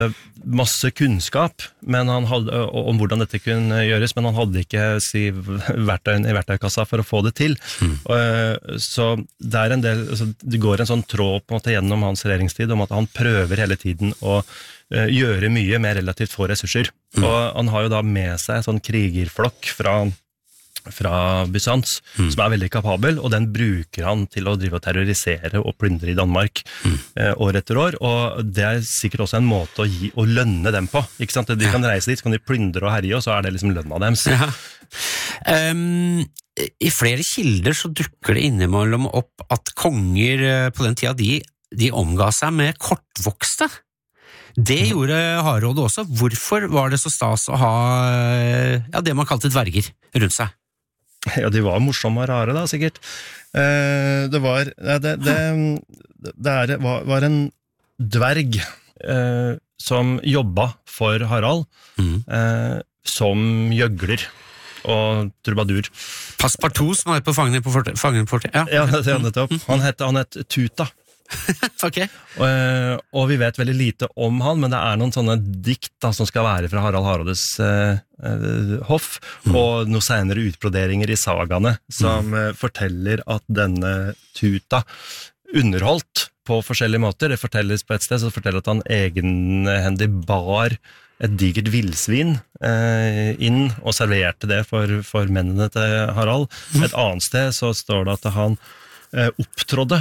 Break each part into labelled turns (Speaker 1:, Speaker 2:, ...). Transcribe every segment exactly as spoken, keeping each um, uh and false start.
Speaker 1: masse kunnskap men han hadde, om hvordan dette kunne gjøres, men han hadde ikke si, verktøyen i verktøykassa for å få det til. Mm. Og, så det er en del, altså, det går en sånn tråd på en måte gjennom hans regjeringstid om at han prøver hele tiden å uh, gjøre mye med relativt få ressurser. Mm. Og han har jo da med seg en sånn krigerflokk fra fra Bysants, mm. som er veldig kapabel, og den bruker han til å drive og terrorisere og plyndre i Danmark mm. eh, år etter år, og det er sikkert også en måte å, gi, å lønne dem på, ikke sant? De kan reise dit, så kan de plyndre og herje, og så er det liksom lønna deres.
Speaker 2: Ja. Um, I flere kilder så dukker det innimellom opp at konger på den tida, de, de omga seg med kortvokste. Det gjorde Harald også. Hvorfor var det så stas å ha ja, det man kalte dverger rundt seg?
Speaker 1: Ja, de var morsomme og rare da, sikkert. Eh, det var, det, det, det er, var, var en dverg eh, som jobba for Harald, mm. eh, som gjøgler og trubadur.
Speaker 2: Passepartout som var på fangen på fortet. På ja,
Speaker 1: ja det er nettopp. Han het, han het Tuta.
Speaker 2: Okay.
Speaker 1: Og, og vi vet veldig lite om han, men det er noen sånne dikt da, som skal være fra Harald Hardrådes eh, eh, hoff, mm. og noen senere utbroderinger i sagaene som mm. eh, forteller at denne Tuta underholdt på forskjellige måter. Det fortelles på et sted, så det forteller at han egenhendig bar et digert villsvin eh, inn og serverte det for, for mennene til Harald. Mm. Et annet sted så står det at han opptrådde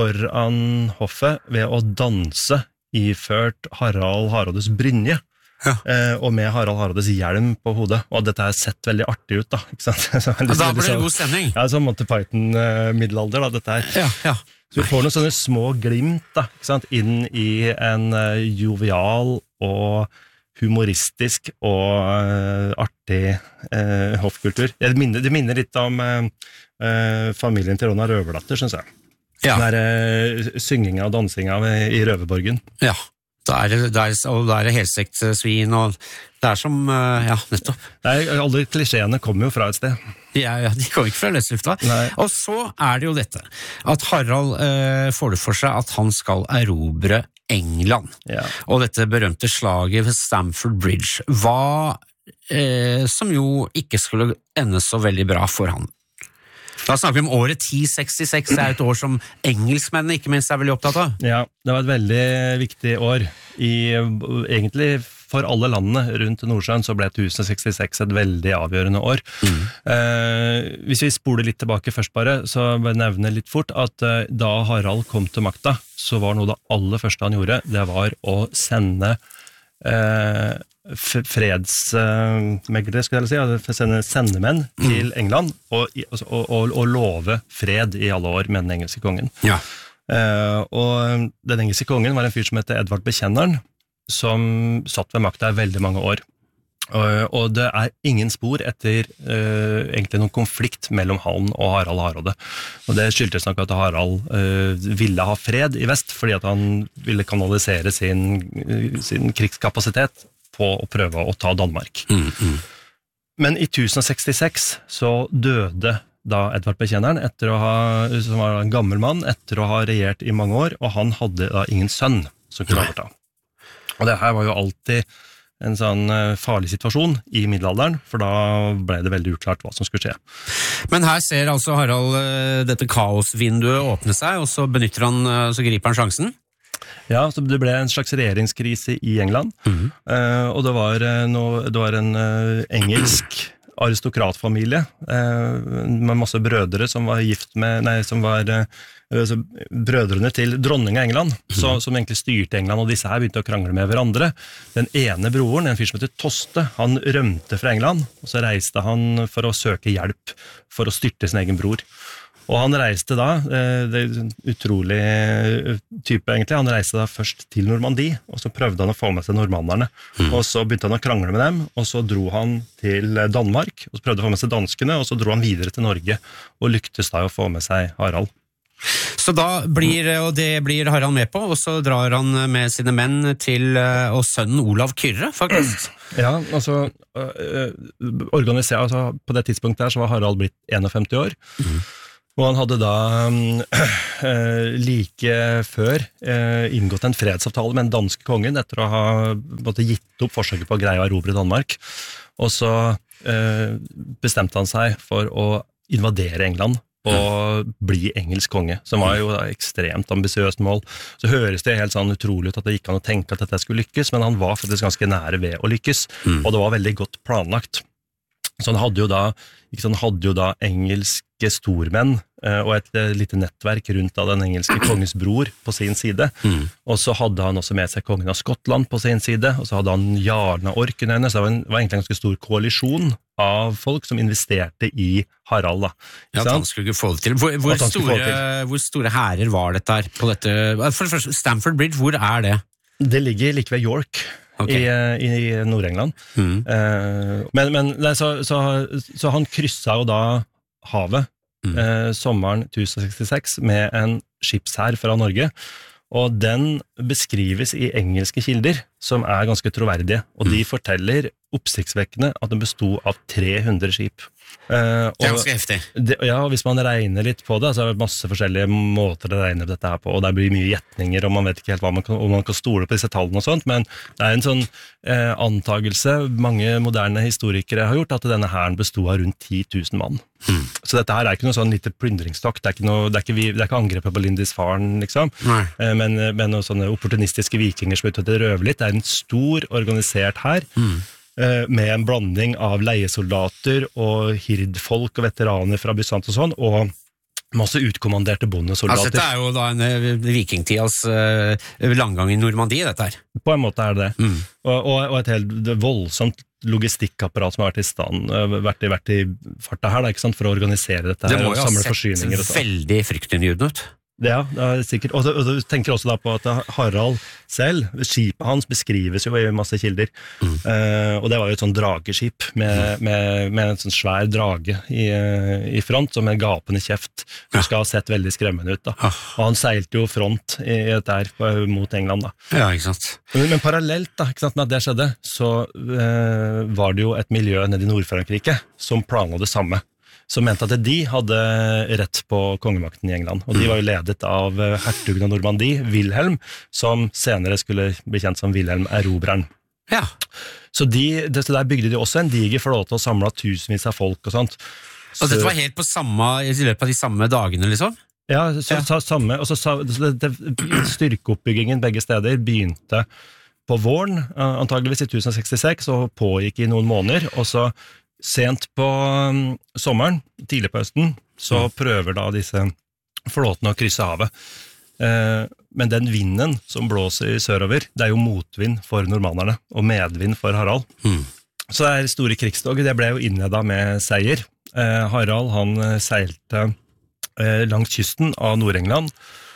Speaker 1: foran hoffet ved å danse iført Harald Hardrådes brynje, ja. eh, og med Harald Hardrådes hjelm på hodet, og dette har sett veldig artig ut da, ikke sant? Så,
Speaker 2: og da ble det god stemning.
Speaker 1: Ja, så Monty Python-middelalder da, dette her.
Speaker 2: Ja, ja.
Speaker 1: Så vi får noen sånne små glimt da, ikke sant? Inn i en uh, jovial og humoristisk og uh, artig uh, hoffkultur. Det minner, det minner litt om uh, uh, familien til Ronna Røverdatter, synes jeg. Ja. Den der uh, synginga og dansinga i Røverborgen.
Speaker 2: Ja, da er det, der, og da er det helstekt svin, og det er som, uh, ja, nettopp.
Speaker 1: Nei, alle klisjeene kommer jo fra et sted.
Speaker 2: Ja, ja, de kommer ikke fra løslufta. Og så er det jo dette, at Harald uh, får det for seg at han skal erobre England. Ja. Og dette berømte slaget ved Stamford Bridge var, eh, som jo ikke skulle ende så veldig bra for han. Da snakker vi om året ti sekstiseks, det er et år som engelskmennene ikke minst er veldig opptatt av.
Speaker 1: Ja, det var et veldig viktig år. I, egentlig for alle landene rundt Nordsjøen så ble tusen sekstiseks et veldig avgjørende år. Mm. Eh, hvis vi spoler litt tilbake først bare, så vil jeg nevne litt fort at eh, da Harald kom til makta, så var noe det aller første han gjorde, det var å sende eh, fredsmeglere, skal jeg si, altså sende sendemenn mm. til England og, og, og, og love fred i alle år med den engelske kongen. Ja. Eh, og den engelske kongen var en fyr som heter Edvard Bekjenneren, som satt ved makta i veldig mange år. Og, og det er ingen spor etter uh, egentlig noen konflikt mellom han og Harald Hardråde. Og det skyldtes nok at Harald uh, ville ha fred i vest, fordi at han ville kanalisere sin, uh, sin krigskapasitet på å prøve å ta Danmark. Mm, mm. Men i tusen sekstiseks så døde da Edvard Bekjenneren, etter å ha, som var en gammel mann, etter å ha regjert i mange år, og han hadde da ingen sønn som kunne overta. Og det her var jo alltid en sånn farlig situasjon i middelalderen, for da ble det veldig uklart hva som skulle skje.
Speaker 2: Men her ser altså Harald dette kaosvinduet åpne seg, og så benytter han, så griper han sjansen?
Speaker 1: Ja, så det ble en slags regjeringskrise i England, mm-hmm. uh, og det var, noe, det var en uh, engelsk aristokratfamilie uh, med masse brødre som var gift med, nei, som var... Uh, Altså, brødrene til dronning av England, så, som egentlig styrte England, og disse her begynte å krangle med hverandre. Den ene broren, en fyr som heter Toste, han rømte fra England, og så reiste han for å søke hjelp for å styrte sin egen bror. Og han reiste da, det er en utrolig type egentlig, han reiste da først til Normandie, og så prøvde han å få med seg normannerne, mm. og så begynte han å krangle med dem, og så dro han til Danmark, og så prøvde å få med seg danskene, og så dro han videre til Norge, og lyktes da å få med seg Harald.
Speaker 2: Så da blir, og det blir Harald med på, og så drar han med sine menn til, og sønnen Olav Kyrre, faktisk.
Speaker 1: Ja, altså, øh, organisert, altså på det tidspunktet her så var Harald blitt femtién år, mm. Og han hadde da uh, like før uh, inngått en fredsavtale med den danske kongen etter å ha måtte, gitt opp forsøket på å greie å erobre Danmark. Og så uh, bestemte han seg for å invadere England og bli engelsk konge, som var jo da ekstremt ambisiøst mål. Så høres det helt sånn utrolig ut at det gikk an å tenke at dette skulle lykkes, men han var faktisk ganske nære ved å lykkes, mm. og det var veldig godt planlagt. Så han hadde jo da, ikke sant, hadde jo da engelske stormenn eh, og et eh, lite nettverk rundt da den engelske kongens bror på sin side. Mm. Og så hadde han også med seg kongen av Skottland på sin side, og så hadde han jarlen av Orknøyene, så det var, en, var egentlig en ganske stor koalisjon av folk som investerte i Harald. Da.
Speaker 2: Ja, at han skulle ikke få det til. Hvor, hvor, store, hvor store hærer var dette her? På dette? For det første, Stamford Bridge, hvor er det? Det ligger like ved York. Okay. I, i Nord-England. Mm. Eh, men men nei, så, så, så han krysset jo da havet mm. eh, sommeren tusen sekstiseks med en skipshær fra Norge, og den beskrives i engelske kilder som er ganske troverdige, og mm. de forteller oppsiktsvekkende at den bestod av tre hundre skip. Uh, det er ganske heftig.
Speaker 1: Det, ja, hvis man regner litt på det, så er det masse forskjellige måter å regne dette her på, og det blir mye gjetninger, og man vet ikke helt hva man kan, om man kan stole på disse tallene og sånt, men det er en sånn eh, antagelse mange moderne historikere har gjort, at denne hæren bestod av rundt ti tusen mann. Mm. Så dette her er ikke noe sånn lite plyndringstokk, det er ikke, noe, det er ikke, det er ikke angrepet på Lindisfaren, liksom, eh, men, men noen sånne opportunistiske vikinger som er ute til å røve litt. Det er en stor, organisert hær, mm. med en blanding av leiesoldater og hirdfolk og veteraner fra Bysant og sånn, og masse utkommanderte bondesoldater.
Speaker 2: Altså dette er jo da en vikingtidas uh, langgang i Normandie, dette her.
Speaker 1: På en måte er det det. Mm. Og, og, og et helt voldsomt logistikkapparat som har vært i stand, vært i, vært i farta her, da, ikke sant, for å organisere dette her, og samle forsyninger.
Speaker 2: Det må jo ha sett veldig fryktinngytende ut.
Speaker 1: Ja, det er sikkert. Og du tenker også da på at Harald selv, skipet hans beskrives jo i masse kilder, mm. uh, og det var jo et sånn drageskip med, med, med en sånn svær drage i, i front, som en gapende kjeft. Du skal ha sett veldig skremmende ut da. Ah. Og han seilte jo front i, i der mot England da.
Speaker 2: Ja, ikke sant.
Speaker 1: Men, men parallelt da, ikke sant, med at det skjedde, så uh, var det jo et miljø nede i Nord-Frankrike som planla det samme, som mente at de hadde rett på kongemakten i England. Og de var jo ledet av hertugen av Normandie, Wilhelm, som senere skulle bli kjent som Wilhelm Erobreren.
Speaker 2: Ja.
Speaker 1: Så de, det, der bygde de også en diger flåte og samlet tusenvis av folk og sånt.
Speaker 2: Så, og dette var helt på samme, i løpet av de samme dagene, liksom?
Speaker 1: Ja, så, ja. Så, samme, og så det, det, styrkeoppbyggingen begge steder begynte på våren, antageligvis i tusen sekstiseks, og pågikk i noen måneder, og så sent på um, sommeren, tidlig på høsten, så mm. prøver da disse flåtene å krysse havet. Eh, men den vinden som blåser sørover, det er jo motvind for normannerne, og medvind for Harald. Mm. Så det er store krigstog, det ble jo innledet med seier. Eh, Harald, han seilte eh, langs kysten av Nord-England,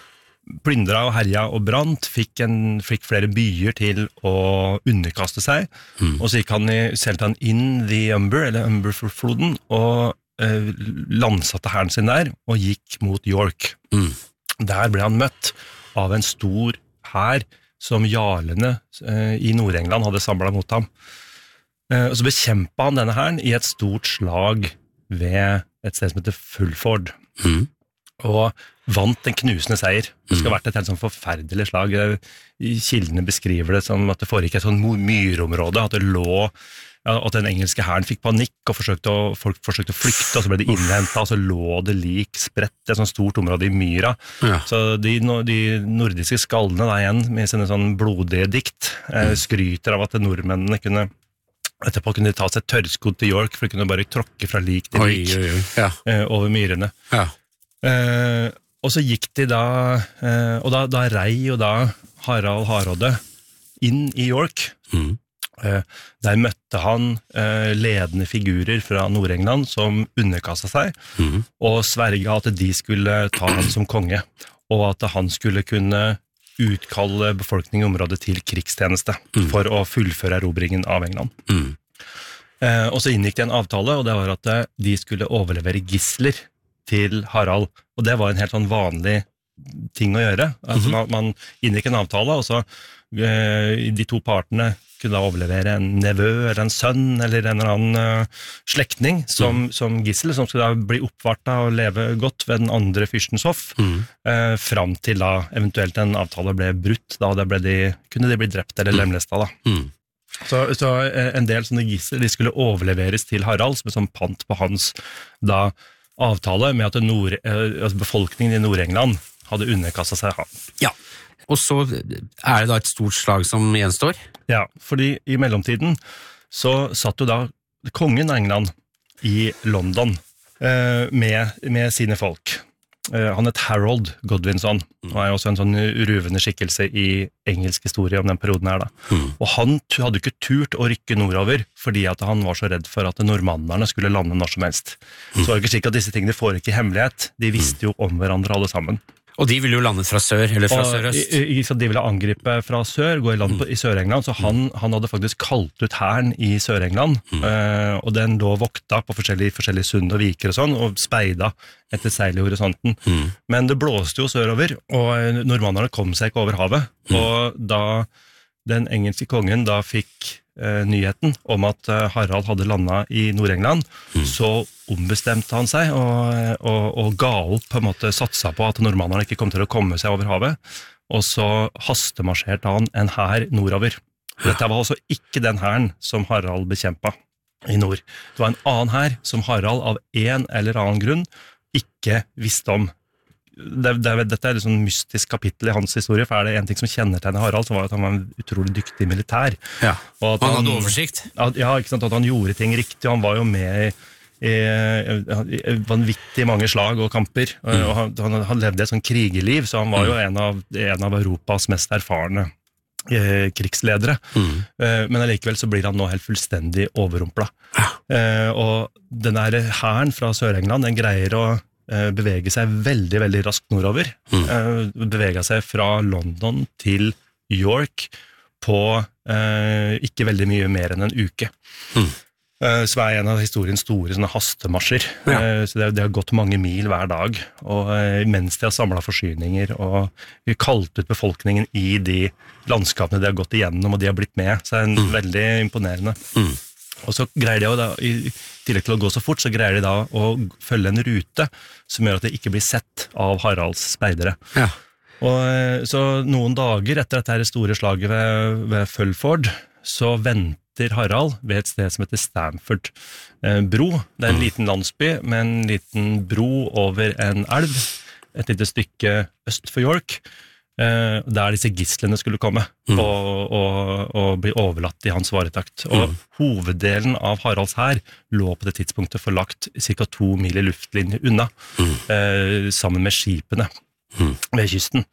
Speaker 1: plyndra og herja og brant, fikk, en, fikk flere byer til å underkaste seg, mm. og så gikk han i, selte han inn the Humber, eller Humber-floden, og eh, landsatte hæren sin der, og gikk mot York. Mm. Der ble han møtt av en stor hær som jarlene eh, i Nord-England hadde samlet mot ham. Eh, og så bekjempet han denne hæren i et stort slag ved et sted som heter Fulford. Mm. Og vant en knusende seier. Det skal ha vært et helt sånn forferdelig slag. Kildene beskriver det som at det foregikk et sånn myrområde, at det lå, at den engelske hæren fikk panikk, og forsøkte å, folk forsøkte å flykte, og så ble de innhentet, og så lå det lik spredt i et sånt stort område i myra. Ja. Så de, de nordiske skallene da igjen, med sine sånn blodige dikt, eh, skryter av at nordmennene kunne etterpå kunne de ta seg tørrskodd til York, for de kunne bare tråkke fra lik til lik oi, oi, oi. Ja. Eh, over myrene. Ja. Eh, og så gikk de da, eh, og da, da rei jo da Harald Hardråde inn i York. Mm. Eh, der møtte han eh, ledende figurer fra Nord-England som underkastet seg, mm. og sverga at de skulle ta han som konge, og at han skulle kunne utkalle befolkningen i området til krigstjeneste mm. for å fullføre erobringen av England. Mm. Eh, og så inngikk de en avtale, og det var at de skulle overlevere gisler til Harald, og det var en helt sånn vanlig ting å gjøre. Altså, mm-hmm. man, man inngikk en avtale, og så uh, de to partene skulle da overlevere en nevø eller en sønn eller en eller annen uh, slektning som, mm. som gissel, som skulle da bli oppvarta og leve godt ved den andre fyrstens hoff, mm. uh, fram til da eventuelt en avtale ble brutt, da det ble de, kunne de bli drept eller lemlesta da. Mm. Så, så en del sånne gissel, de skulle overleveres til Harald som en sånn pant på hans da avtale med at nord, altså befolkningen i Nord-England hadde underkastet seg ham.
Speaker 2: Ja, og så er det da et stort slag som gjenstår?
Speaker 1: Ja, fordi i mellomtiden så satt jo da kongen av England i London eh, med, med sine folk. Eh, han het Harold Godwinson, og er også en sånn uruvende skikkelse i engelsk historie om den perioden her da. Mm. Og han hadde ikke turt å rykke nordover, fordi at han var så redd for at normannerne skulle lande når som helst. Mm. Så var det ikke slik at disse tingene foregikk i hemmelighet, de visste jo om hverandre alle sammen.
Speaker 2: Og de ville jo lande fra sør, eller fra sørøst?
Speaker 1: Så de ville angripe fra sør, gå i land på, i Sør-England, så han, han hadde faktisk kalt ut hæren i Sør-England, mm. uh, og den lå vokta på forskjellige, forskjellige sund og viker og sånn, og speida etter seil i horisonten. Mm. Men det blåste jo sørover, og normannerne kom seg ikke over havet, mm. og da den engelske kongen da fikk uh, nyheten om at uh, Harald hadde landet i Nord-England, mm. så ombestemte han seg og, og, og ga opp, på en måte satsa på at normannerne ikke kom til å komme seg over havet, og så hastemarsjerte han en hær nordover. Dette var altså ikke den hæren som Harald bekjempet i nord. Det var en annen hær som Harald av en eller annen grunn ikke visste om. Det, det, dette er et sånn mystisk kapittel i hans historie, for er det en ting som kjennetegner Harald, så var det at han var en utrolig dyktig militær.
Speaker 2: Ja,
Speaker 1: og at
Speaker 2: han,
Speaker 1: han
Speaker 2: hadde oversikt.
Speaker 1: At, ja, ikke sant, at han gjorde ting riktig, og han var jo med i I vanvittig mange slag og kamper, mm. og han, han, han levde et sånn krigerliv, så han var jo en av, en av Europas mest erfarne eh, krigsledere, mm. eh, men allikevel så blir han nå helt fullstendig overrumplet. Ja. Eh, og den der hæren fra Sør-England, den greier å eh, bevege seg veldig, veldig raskt nordover, mm. eh, bevege seg fra London til York på eh, ikke veldig mye mer enn en uke. Mm. Så er en av historiens store sånne hastemarsjer. Ja. Så det, det har gått mange mil hver dag, og mens de har samlet forsyninger, og vi har kalt ut befolkningen i de landskapene de har gått igjennom, og de har blitt med, så det er en mm. veldig imponerende. Mm. Og så greier de jo da, i tillegg til å gå så fort, så greier de da å følge en rute som gjør at det ikke blir sett av Haralds speidere. Ja. Og så noen dager etter dette store slaget ved, ved Fulford, så venter Harald ved et sted som heter Stamford eh, bro. Det er en liten landsby med en liten bro over en elv, et lite stykke øst for York, eh, der disse gisslene skulle komme mm. og, og, og bli overlatt i hans varetakt. Og mm. hoveddelen av Haralds hær lå på det tidspunktet forlagt cirka to mil i luftlinje unna, mm. eh, sammen med skipene mm. ved kysten.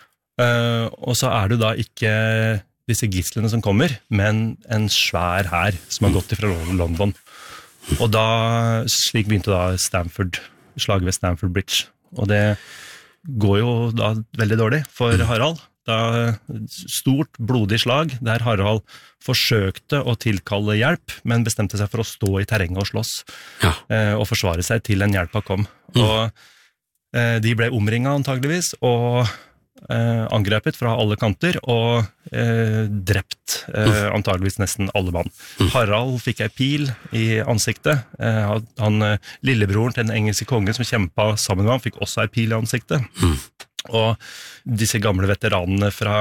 Speaker 1: Eh, og så er det da ikke disse gisslene som kommer, men en svær hær som har gått ifra London. Og da, slik begynte da Stamford, slaget ved Stamford Bridge. Og det går jo da veldig dårlig for Harald. Da stort, blodig slag, der Harald forsøkte å tilkalle hjelp, men bestemte seg for å stå i terrenget og slåss, ja. eh, og forsvare seg til en hjelpa kom. Mm. Og eh, de ble omringet antageligvis, og Eh, angrepet fra alle kanter og eh, drept eh, antageligvis nesten alle mann. Mm. Harald fikk ei pil i ansiktet. Eh, han, lillebroren til den engelske kongen som kjempet sammen med ham fikk også ei pil i ansiktet. Mm. Og disse gamle veteranene fra,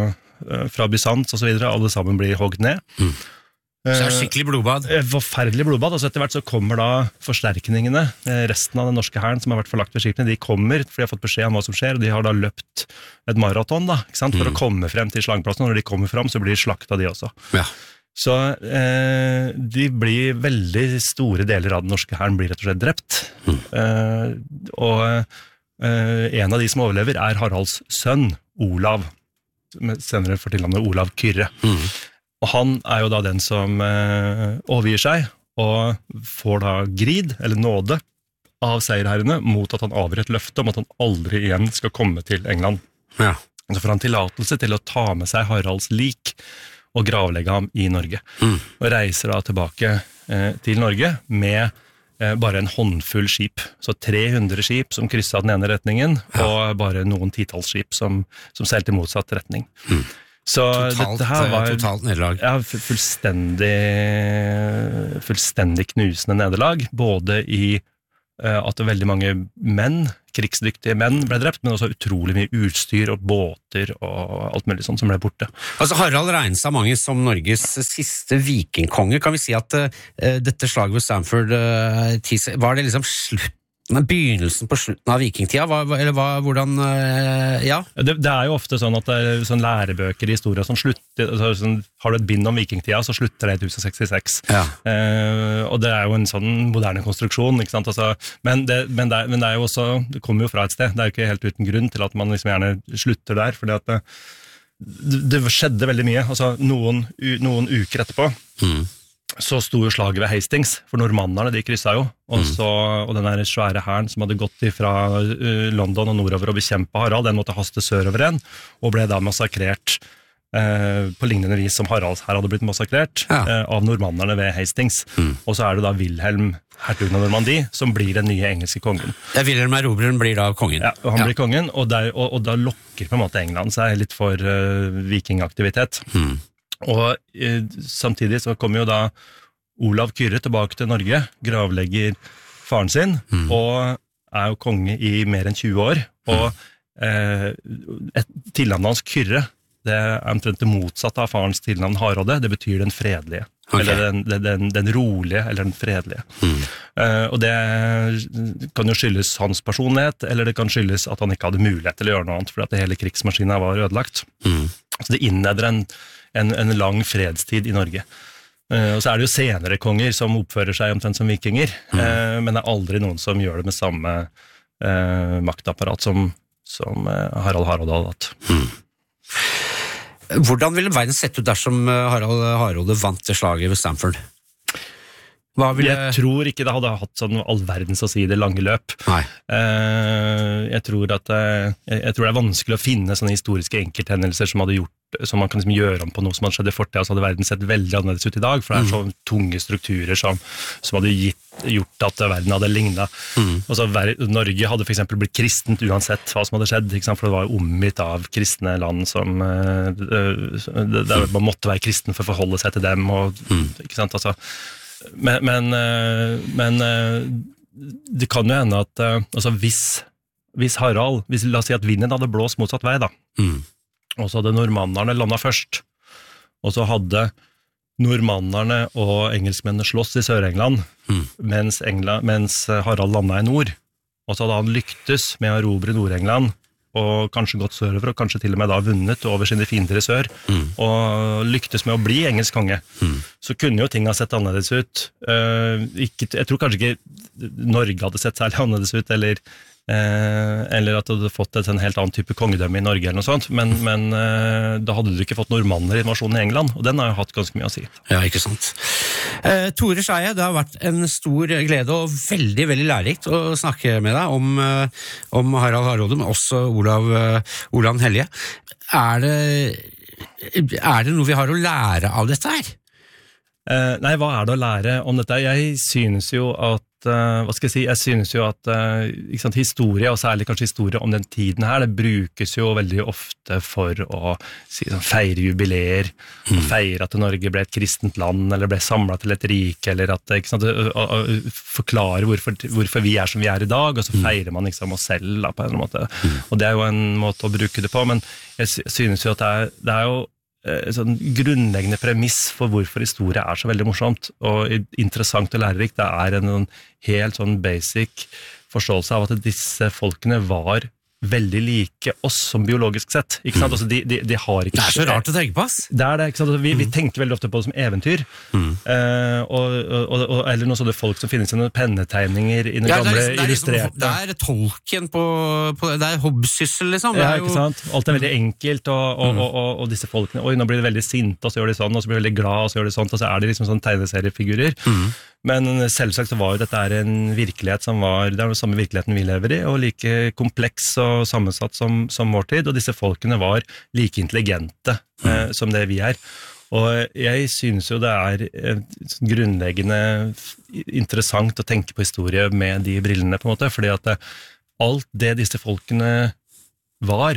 Speaker 1: fra Bysants og så videre, alle sammen blir hogd ned. Mm.
Speaker 2: Så det er skikkelig blodbad.
Speaker 1: Eh, forferdelig blodbad. Altså etter hvert så kommer da forsterkningene, eh, resten av den norske hæren som har vært forlagt ved skipene, de kommer, for de har fått beskjed om hva som skjer, og de har da løpt et maraton da, ikke sant, for mm. å komme frem til slagplassen, og når de kommer frem så blir de slakta de også. Ja. Så eh, de blir veldig store deler av den norske hæren blir rett og slett drept. Mm. Eh, og eh, en av de som overlever er Haralds sønn, Olav, senere for tilnavnet Olav Kyrre. Mm. Og han er jo da den som eh, overgir seg, og får da grid, eller nåde, av seierherrene, mot at han avgjør et løfte om at han aldri igjen skal komme til England. Ja. Så får han tillatelse til å ta med seg Haralds lik, og gravlegge ham i Norge. Mm. Og reiser da tilbake eh, til Norge, med eh, bare en håndfull skip. Så tre hundre skip som krysset den ene retningen, ja. Og bare noen titalls skip som, som seilte i motsatt retning. Mm. Så
Speaker 2: totalt,
Speaker 1: dette her var
Speaker 2: totalt nederlag.
Speaker 1: Ja, fullstendig, fullstendig knusende nederlag, både i uh, at veldig mange menn, krigsdyktige menn ble drept, men også utrolig mye utstyr og båter og alt mulig sånt som ble borte.
Speaker 2: Altså Harald regnes av mange som Norges siste vikingkonge. Kan vi si at uh, dette slaget ved Stamford, uh, var det liksom slutt? Begynnelsen på slutten av vikingtida, hva, eller hva, hvordan, ja?
Speaker 1: Det, det er jo ofte sånn at det er sånn lærebøker i historie som slutter, sånn, har du et bind om vikingtida, så slutter det i tusen sekstiseks. Ja. Eh, og det er jo en sånn moderne konstruksjon, ikke sant? Altså, men, det, men, det, men det er jo også, det kommer jo fra et sted, det er jo ikke helt uten grunn til at man liksom gjerne slutter der, fordi at det, det skjedde veldig mye, altså noen, noen uker etterpå, mm. så sto jo slaget ved Hastings, for normannerne de krysset jo, og, så, og den der svære hæren som hadde gått fra uh, London og nordover og bekjempet Harald, den måtte haste sørover igjen, og ble da massakrert uh, på lignende vis som Harald her hadde blitt massakrert ja. uh, av normannerne ved Hastings. Mm. Og så er det da Wilhelm, hertugen av Normandie, som blir den nye engelske kongen.
Speaker 2: Ja, Wilhelm Erobreren blir da kongen.
Speaker 1: Ja, og han
Speaker 2: ja.
Speaker 1: blir kongen, og, der, og, og da lokker på en måte England seg litt for uh, vikingaktivitet. Mm. Og eh, samtidig så kommer jo da Olav Kyrre tilbake til Norge, gravlegger faren sin, mm. og er jo konge i mer enn tjue år, og eh, et tilnavnet hans Kyrre, det er omtrent det motsatte av farens tilnavn Haralde, det betyr den fredelige, okay. eller den, den, den rolige, eller den fredelige. Mm. Eh, og det kan jo skyldes hans personlighet, eller det kan skyldes at han ikke hadde mulighet til å gjøre noe annet, fordi at hele krigsmaskinen var ødelagt. Mm. Så det inneder en En, en lang fredstid i Norge. Uh, og så er det jo senere konger som oppfører seg omtrent som vikinger, mm. uh, men det er aldri noen som gjør det med samme uh, maktapparat som, som uh, Harald Harald hadde hatt.
Speaker 2: Mm. Hvordan ville verden sett ut dersom Harald Haralde vant det slaget ved Stamford? Ville...
Speaker 1: Jeg tror ikke det hadde hatt sånn all verdens å si det lange løp.
Speaker 2: Nei.
Speaker 1: Uh, jeg, tror at, uh, jeg, jeg tror det er vanskelig å finne sånne historiske enkelthendelser som hadde gjort som man kan liksom gjøre om på noe som hadde skjedd i fortiden, så hadde verden sett veldig annerledes ut i dag, for det er så mm. tunge strukturer som, som hadde gitt, gjort at verden hadde lignet. Mm. Altså, Norge hadde for eksempel blitt kristent uansett hva som hadde skjedd, ikke sant? For det var omgitt av kristne land som uh, det, det, man måtte være kristen for å forholde seg til dem, og, mm. ikke sant? Altså, men, men, uh, men uh, det kan jo hende at uh, altså, hvis, hvis Harald, hvis, la oss si at vinden hadde blåst motsatt vei da, mm. og så hadde normannerne landet først, og så hadde normannerne og engelskmennene slåss i Sør-England, mm. mens, England, mens Harald landet i nord, og så hadde han lyktes med å erobre Nord-England, og kanskje gått sørover, og kanskje til og med da vunnet over sine fiender i sør, mm. og lyktes med å bli engelsk konge, mm. så kunne jo ting ha sett annerledes ut. Uh, ikke, jeg tror kanskje ikke Norge hadde sett særlig annerledes ut, eller Eh, eller at du hadde fått et en helt annen type kongedømme i Norge eller noe sånt, men, men eh, da hadde du ikke fått normanner i invasjonen i England, og den har jo hatt ganske mye å si.
Speaker 2: Ja, ikke sant. Eh, Tore Skeie, det har vært en stor glede og veldig, veldig lærerikt å snakke med deg om, eh, om Harald Haralde, men også Olav, eh, Olav Helge. Er det, er det noe vi har å lære av dette her?
Speaker 1: Eh, nei, hva er det å lære om dette? Jeg synes jo at Uh, hva skal jeg si, jeg synes jo at uh, ikke sant, historie, og særlig kanskje historie om den tiden her, det brukes jo veldig ofte for å si, sånn, feire jubileer, mm. feire at Norge ble et kristent land, eller ble samlet til et rike, eller at, ikke sant, uh, uh, uh, forklare hvorfor, hvorfor vi er som vi er i dag, og så mm. feirer man liksom oss selv da, på en måte. Mm. Og det er jo en måte å bruke det på, men jeg synes jo at det er, det er jo et sånn grunnleggende premiss for hvorfor historie er så veldig morsomt og interessant og lærerikt. Det er en helt sånn basic forståelse av at disse folkene var veldig like oss som biologisk sett, ikke sant? Altså, de, de, de har ikke...
Speaker 2: Det er så rart å tenke på, ass!
Speaker 1: Det er det, ikke sant? Vi, mm. vi tenker veldig ofte på det som eventyr, mm. eh, og, og, og, eller noen sånne folk som finnes i noen pennetegninger i noen ja, gamle det er, det er illustrerte...
Speaker 2: Liksom, det er tolken på, på... Det er hobbsyssel, liksom.
Speaker 1: Ja,
Speaker 2: jo...
Speaker 1: ikke sant? Alt er veldig enkelt, og, og, mm. og, og, og disse folkene... Oi, nå blir de veldig sinte, og så gjør de sånn, og så blir de veldig glad, og så gjør de sånt, og så er de liksom sånn tegneseriefigurer. Mm. Men selvsagt så var jo dette en virkelighet som var, det er den samme virkeligheten vi lever i, og like kompleks og sammensatt som, som vår tid, og disse folkene var like intelligente mm. eh, som det vi er. Og jeg synes jo det er eh, grunnleggende interessant å tenke på historie med de brillene på en måte, fordi at det, alt det disse folkene var,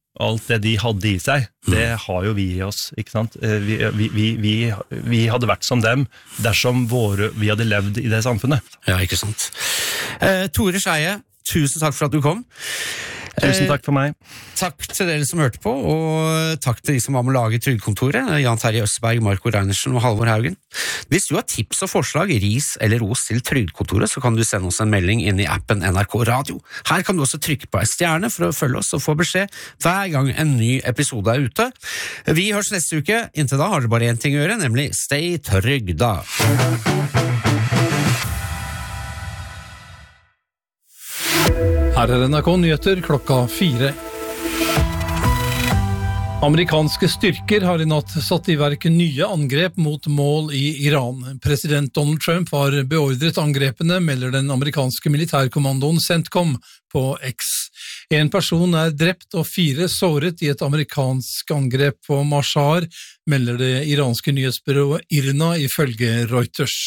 Speaker 1: alt det de hadde i seg, det har jo vi i oss, ikke sant? Vi, vi, vi, vi, vi hadde vært som dem dersom våre, vi hadde levd i det samfunnet.
Speaker 2: Ja, ikke sant. Eh, Tore Skeie, tusen takk for at du kom.
Speaker 1: Tusen takk for meg.
Speaker 2: Eh, takk til dere som hørte på, og takk til de som var med å lage Trygdekontoret, Jan Terje Østberg, Marco Reinersen og Halvor Haugen. Hvis du har tips og forslag, ris eller ros til Trygdekontoret, så kan du sende oss en melding inn i appen N R K Radio. Her kan du også trykke på en stjerne for å følge oss og få beskjed hver gang en ny episode er ute. Vi høres neste uke. Inntil da har dere bare en ting å gjøre, nemlig stay trygda.
Speaker 3: Her er N R K Nyheter klokka fire. Amerikanske styrker har i natt satt i verk nye angrep mot mål i Iran. President Donald Trump har beordret angrepene, melder den amerikanske militærkommandoen CENTCOM på X. En person er drept og fire såret i et amerikansk angrep på Mashhar, melder det iranske nyhetsbyrået IRNA ifølge Reuters.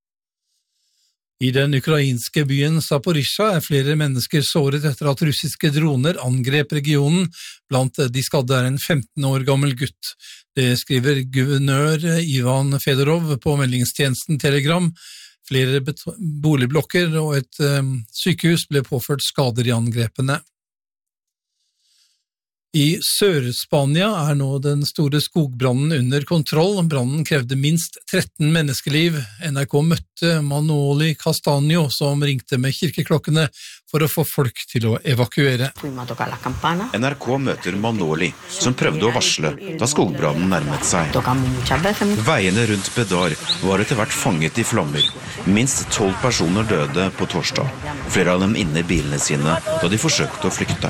Speaker 3: I den ukrainske byen Zaporizjzja er flere mennesker såret etter at russiske droner angrep regionen. Blant de skadde er en femten år gammel gutt. Det skriver guvernør Ivan Fedorov på meldingstjenesten Telegram. Flere boligblokker og et um, sykehus ble påført skader i angrepene. I Sør-Spania er nå den store skogbrannen under kontroll. Brannen krevde minst tretten menneskeliv. N R K møtte Manoli Castaño, som ringte med kirkeklokkene for å få folk til å evakuere.
Speaker 4: N R K møter Manoli, som prøvde å varsle da skogbrannen nærmet seg. Veiene rundt Bedar var etter hvert fanget i flammer. Minst tolv personer døde på torsdag. Flere av dem inne i bilene sine da de forsøkte å flykte.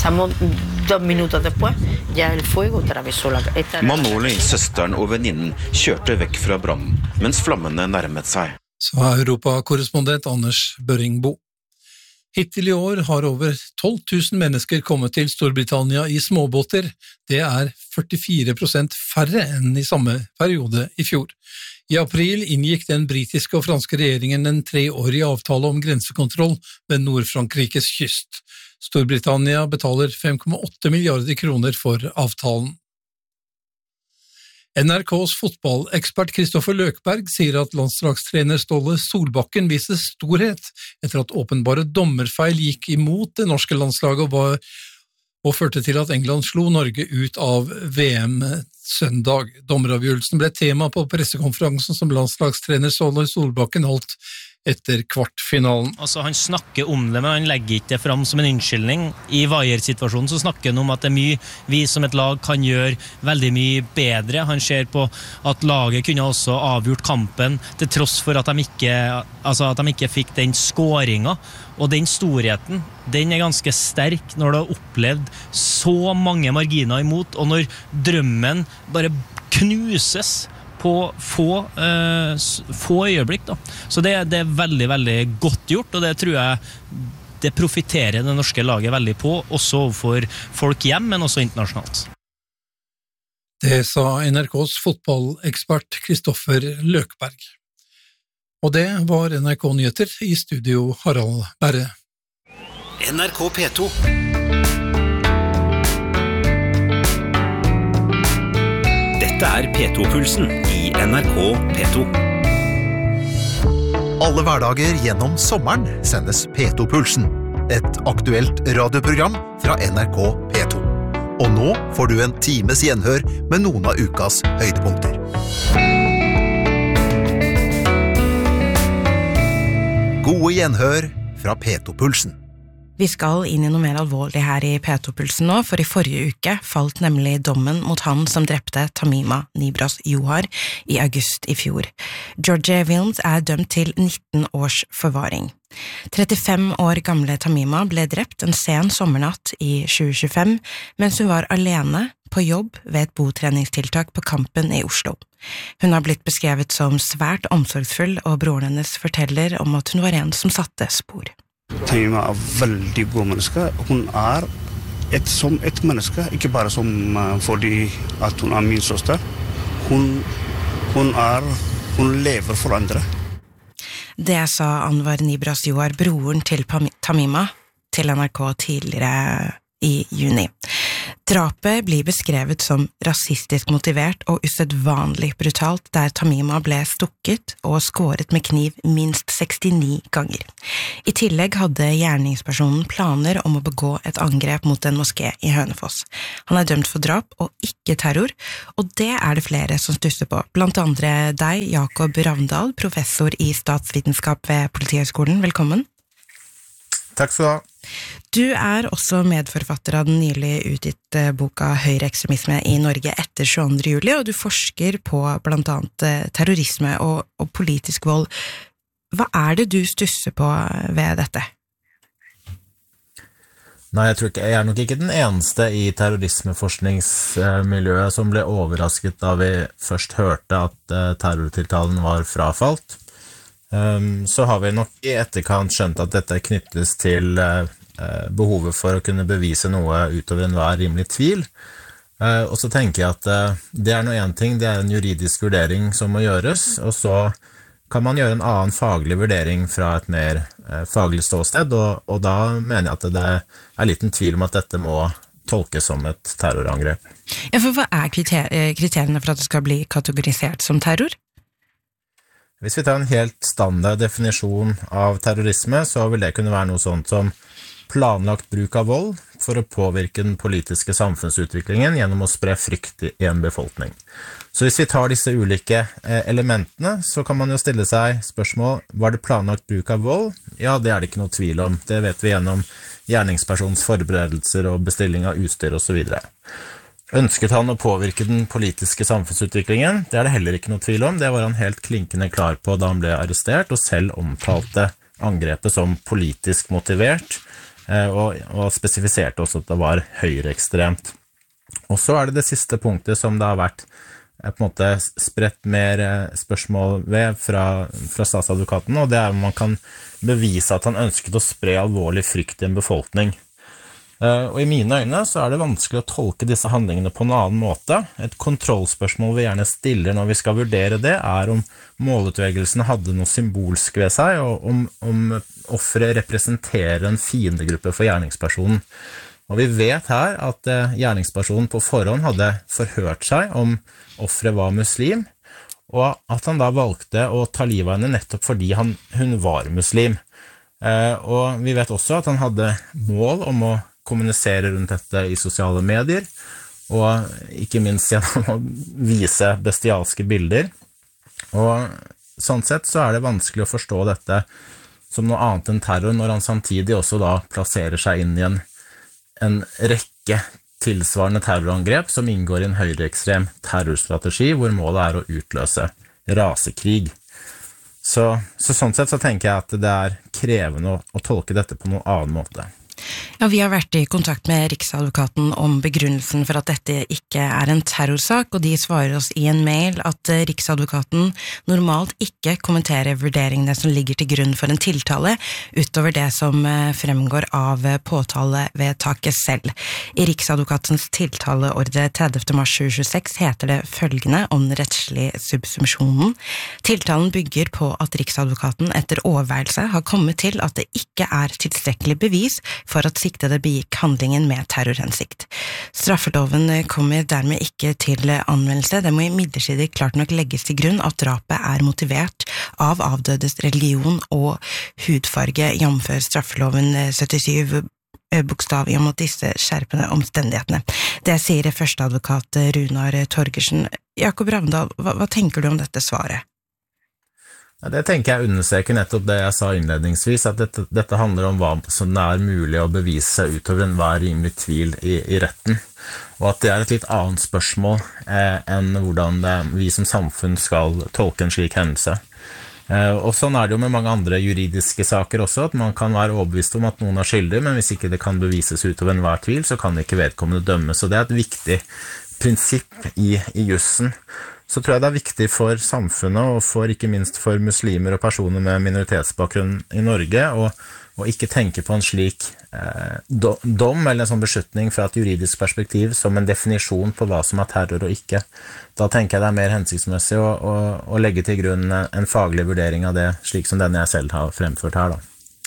Speaker 4: Manoli, søsteren og venninnen, kjørte vekk fra brannen, mens flammene nærmet seg.
Speaker 3: Sa Europa-korrespondent Anders Børringbo. Hittil i år har over tolv tusen mennesker kommet til Storbritannia i småbåter. Det er førtifire prosent færre enn i samme periode i fjor. I april inngikk den britiske og franske regjeringen en treårig avtale om grensekontroll ved Nord-Frankrikes kyst. Storbritannia betaler fem komma åtte milliarder kroner for avtalen. N R K's fotballekspert Kristoffer Løkberg sier at landslagstrener Ståle Solbakken viste storhet etter at åpenbare dommerfeil gikk imot det norske landslaget og, var, og førte til at England slo Norge ut av V M søndag. Dommeravgjørelsen ble tema på pressekonferansen som landslagstrener Ståle Solbakken holdt etter kvartfinalen.
Speaker 5: Altså, han snakker om det, men han legger ikke det fram som en unnskyldning. I Vaier-situasjonen så snakker han om at det er mye vi som et lag kan gjøre veldig mye bedre. Han ser på at laget kunne også avgjort kampen til tross for at de ikke, altså at de ikke fikk den skåringen. Og den storheten, den er ganske sterk når du har opplevd så mange marginer imot, og når drømmen bare knuses på få, uh, få øyeblikk. Da. Så det, det er veldig, veldig godt gjort, og det tror jeg det profiterer det norske laget veldig på, også for folk hjem, men også internasjonalt.
Speaker 3: Det sa N R K's fotballekspert Kristoffer Løkberg. Og det var N R K Nyheter, i studio Harald Berre.
Speaker 6: N R K P to. Dette er P to-pulsen i N R K P to.
Speaker 7: Alle hverdager gjennom sommeren sendes P to-pulsen. Et aktuelt radioprogram fra N R K P to. Og nå får du en times gjenhør med noen av ukas høydepunkter. Gode gjenhør fra P to-pulsen.
Speaker 8: Vi skal inn i noe mer alvorlig her i P to-pulsen nå, for i forrige uke falt nemlig dommen mot han som drepte Tamima Nibras Johar i august i fjor. George Wilms er dømt til nitten års forvaring. trettifem år gamle Tamima ble drept en sen sommernatt i tjue tjuefem, mens hun var alene på jobb ved et botreningstiltak på Kampen i Oslo. Hun har blitt beskrevet som svært omsorgsfull, og broren hennes forteller om at hun var en som satte spor.
Speaker 9: Tamima er veldig god menneske. Hun er et, som et menneske, ikke bare som uh, fordi at hun er min søster. Hun, hun, er, hun lever for andre.
Speaker 8: Det sa Anwar Nibras Johar, broren til Tamima, til N R K tidligere i juni. Drapet blir beskrevet som rasistisk motivert og usedvanlig brutalt, der Tamima ble stukket og skåret med kniv minst sekstini ganger. I tillegg hadde gjerningspersonen planer om å begå et angrep mot en moské i Hønefoss. Han er dømt for drap og ikke terror, og det er det flere som stusser på, blant andre deg, Jakob Ravndal, professor i statsvitenskap ved Politihøgskolen. Velkommen.
Speaker 10: Takk skal du ha.
Speaker 8: Du er også medforfatter av den nylig utgitt boka Høyreekstremisme i Norge etter tjueandre juli, og du forsker på blant annet terrorisme og, og politisk vold. Hva er det du stusser på ved dette?
Speaker 10: Nei, jeg tror ikke, jeg er nok ikke den eneste i terrorismeforskningsmiljøet som ble overrasket da vi først hørte at terrortiltalen var frafalt. Så har vi nok i etterkant skjønt at dette knyttes til behovet for å kunne bevise noe utover enhver rimelig tvil. Og så tenker jeg at det er noe en ting, det er en juridisk vurdering som må gjøres, og så kan man gjøre en annen faglig vurdering fra et mer faglig ståsted, og, og da mener jeg at det er liten tvil om at dette må tolkes som et terrorangrep.
Speaker 8: Ja, for hva er kriteriene for at det skal bli kategorisert som terror?
Speaker 10: Hvis vi tar en helt standard definisjon av terrorisme, så vil det kunne være noe sånt som planlagt bruk av vold for å påvirke den politiske samfunnsutviklingen gjennom å spre frykt i en befolkning. Så hvis vi tar disse ulike elementene, så kan man jo stille seg spørsmål, var det planlagt bruk av vold? Ja, det er det ikke noe tvil om. Det vet vi gjennom gjerningspersons forberedelser og bestilling av utstyr og så videre. Ønsket han å påvirke den politiske samfunnsutviklingen? Det er det heller ikke noe tvil om. Det var han helt klinkende klar på da han ble arrestert, og selv omtalte angrepet som politisk motivert, og, og spesifiserte også at det var høyreekstremt. Og så er det det siste punktet som det har vært på en måte spredt mer spørsmål ved fra, fra statsadvokaten, og det er om man kan bevise at han ønsket å spre alvorlig frykt i en befolkning. Og i mine øyne så er det vanskelig å tolke disse handlingene på en annen måte. Et kontrollspørsmål vi gjerne stiller når vi skal vurdere det, er om målutvelgelsen hadde noe symbolsk ved seg, og om, om offeret representerer en fiendegruppe for gjerningspersonen. Og vi vet her at gjerningspersonen på forhånd hadde forhørt seg om offeret var muslim, og at han da valgte å ta livet av henne nettopp fordi han, hun var muslim. Og vi vet også at han hadde mål om å kommunisere rundt dette i sosiale medier, og ikke minst gjennom å vise bestialske bilder. Og sånn sett så er det vanskelig å forstå dette som noe annet enn terror, når han samtidig også da plasserer seg inn i en, en rekke tilsvarende terrorangrep som inngår i en høyreekstrem terrorstrategi, hvor målet er å utløse rasekrig. Så, så sånn sett så tenker jeg at det er krevende å, å tolke dette på noen annen måte.
Speaker 8: Ja, vi har vært i kontakt med Riksadvokaten om begrunnelsen for at dette ikke er en terrorsak, og de svarer oss i en mail at Riksadvokaten normalt ikke kommenterer vurderingene som ligger til grunn for en tiltale, utover det som fremgår av påtalevedtaket selv. I Riksadvokatens tiltaleordre tredivte mars tjue tjueseks heter det følgende om den rettslige subsumpsjonen. Tiltalen bygger på at Riksadvokaten etter overveielse har kommet til at det ikke er tilstrekkelig bevis for at siktede begikk handlingen med terrorhensikt. Straffeloven kommer dermed ikke til anvendelse. Det må imidlertid klart nok legges til grunn at drapet er motivert av avdødes religion og hudfarge, jf. Straffeloven syttisju bokstav om disse skjerpende omstendighetene. Det sier førsteadvokat Runar Torgersen. Jakob Ravndal, hva, hva tenker du om dette svaret?
Speaker 10: Det tenker jeg understreker nettopp det jeg sa innledningsvis, at dette, dette handler om hva som det er mulig å bevise utover enhver rimelig tvil i, i retten, og at det er et litt annet spørsmål eh, enn hvordan det, vi som samfunn skal tolke en slik hendelse. Eh, og sånn er det jo med mange andre juridiske saker også, at man kan være overbevist om at noen er skyldig, men hvis ikke det kan bevises utover enhver tvil, så kan ikke vedkommende dømmes, og det er et viktig prinsipp i, i jussen. Så tror jeg det er viktig for samfunnet, og for ikke minst for muslimer og personer med minoritetsbakgrunn i Norge, å, å ikke tenke på en slik eh, dom eller en sånn beslutning fra et juridisk perspektiv som en definisjon på hva som er terror og ikke. Da tenker jeg det er mer hensiktsmessig å, å, å legge til grunn en faglig vurdering av det, slik som den jeg selv har fremført her da.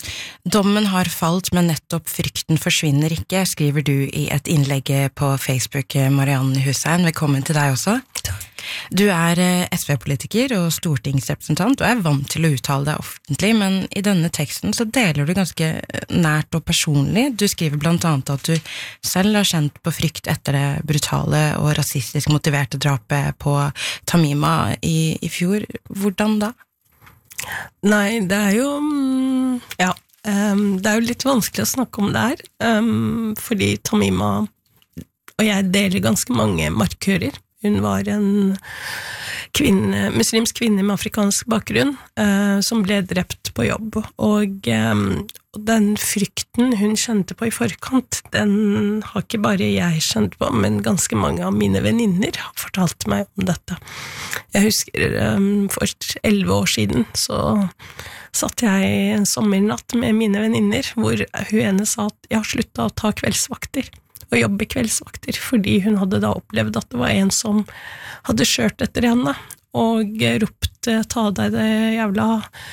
Speaker 8: Dommen har falt, men nettopp frykten forsvinner ikke, skriver du i et innlegg på Facebook, Marianne Hussein. Velkommen til deg også.
Speaker 11: Takk.
Speaker 8: Du er S V-politiker og stortingsrepresentant, og er vant til å uttale deg offentlig, men i denne teksten så deler du ganske nært og personlig. Du skriver blant annet at du selv har kjent på frykt etter det brutale og rasistisk motiverte drapet på Tamima i, i fjor. Hvordan da?
Speaker 11: Nei, det er jo, ja, um, det er jo litt vanskelig å snakke om det her, um, fordi Tamima og jeg deler ganske mange markører. Hun var en kvinne, muslimsk kvinne med afrikansk bakgrunn, uh, som ble drept på jobb, og um, den frykten hun kjente på i forkant, den har ikke bare jeg kjent på, men ganske mange av mine venninner har fortalt meg om dette. Jeg husker um, for elleve år siden så satt jeg en sommernatt med mine venninner, hvor hun ene sa at jeg har sluttet å ta kveldsvakter og jobbe kveldsvakter, fordi hun hadde da opplevd at det var en som hadde kjørt etter henne, og ropte ta deg det jævla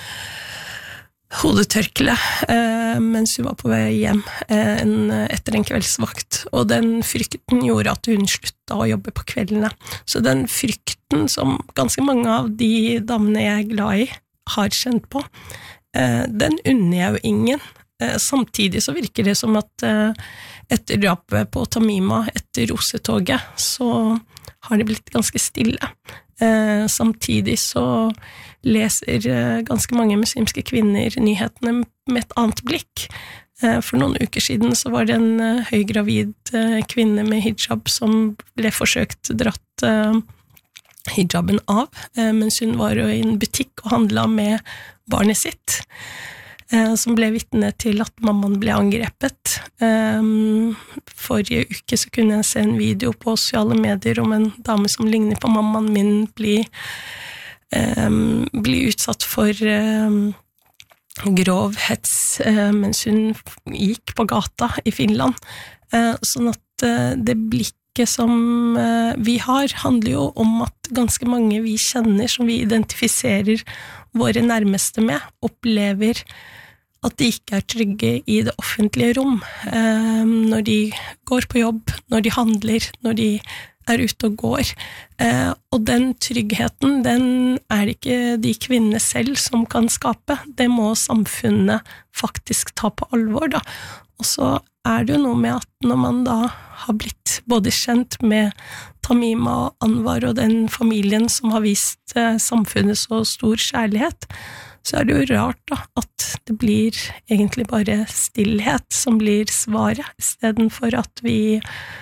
Speaker 11: hodetørkle eh, mens hun var på vei hjem eh, en, etter en kveldsvakt, og den frykten gjorde at hun sluttet å jobbe på kveldene. Så den frykten som ganske mange av de damene jeg er glad i har kjent på, eh, den unner jeg jo ingen. Eh, samtidig så virker det som at eh, etter drapet på Tamima, etter rosetoget, så har det blitt ganske stille. Eh, samtidig så leser eh, ganske mange muslimske kvinner nyhetene med et annet blikk. Eh, for noen uker siden så var det en eh, høygravid eh, kvinne med hijab som ble forsøkt dratt eh, hijaben av, eh, mens hun var i en butikk og handlet med barnet sitt, som ble vitne til at mammaen ble angrepet. Forrige uke så kunne jeg se en video på sosiale medier om en dame som ligner på mammaen min bli, bli utsatt for grov hets mens hun gikk på gata i Finland. Sånn at det blikket som vi har handler jo om at ganske mange vi kjenner, som vi identifiserer våre nærmeste med, opplever at de ikke er trygge i det offentlige rom, eh, når de går på jobb, når de handler, når de er ute og går. Eh, og den tryggheten, den er det ikke de kvinnene selv som kan skape. Det må samfunnet faktisk ta på alvor, da. Og så er det jo noe med at når man da har blitt både kjent med Tamima og Anwar og den familien som har vist eh, samfunnet så stor kjærlighet, så er det jo rart da, at det blir egentlig bare stillhet som blir svaret, i stedet for at vi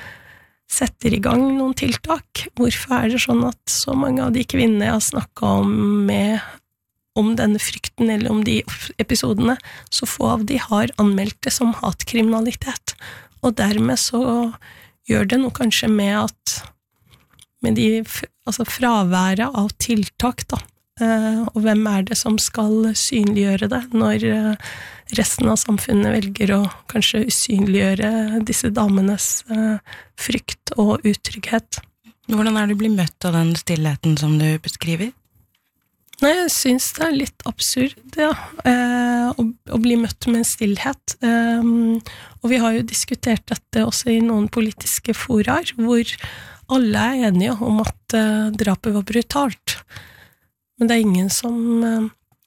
Speaker 11: setter i gang noen tiltak. Hvorfor er det sånn at så mange av de kvinnene jeg har snakket om med, om denne frykten eller om de episodene, så få av de har anmeldt det som hatkriminalitet. Og dermed så gjør det noe kanskje med at med de, altså fraværet av tiltak da, Uh, og hvem er det som skal synliggjøre det når uh, resten av samfunnet velger å kanskje usynliggjøre disse damenes uh, frykt og utrygghet.
Speaker 8: Hvordan er du blitt møtt av den stillheten som du beskriver?
Speaker 11: Nei, jeg synes det er litt absurd ja, uh, å, å bli møtt med en stillhet. Um, og vi har jo diskutert dette også i noen politiske foraer, hvor alle er enige om at uh, drapet var brutalt. Men det er ingen som uh,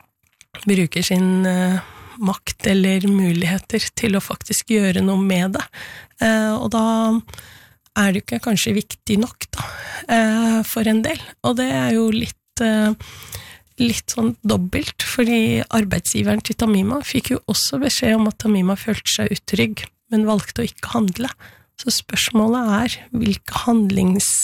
Speaker 11: bruker sin uh, makt eller muligheter til å faktisk gjøre noe med det. Uh, og da er det ikke kanskje viktig nok da, uh, for en del. Og det er jo litt, uh, litt sånn dobbelt, fordi arbeidsgiveren til Tamima fikk jo også beskjed om at Tamima følte seg utrygg, men valgte å ikke handle. Så spørsmålet er hvilke handlings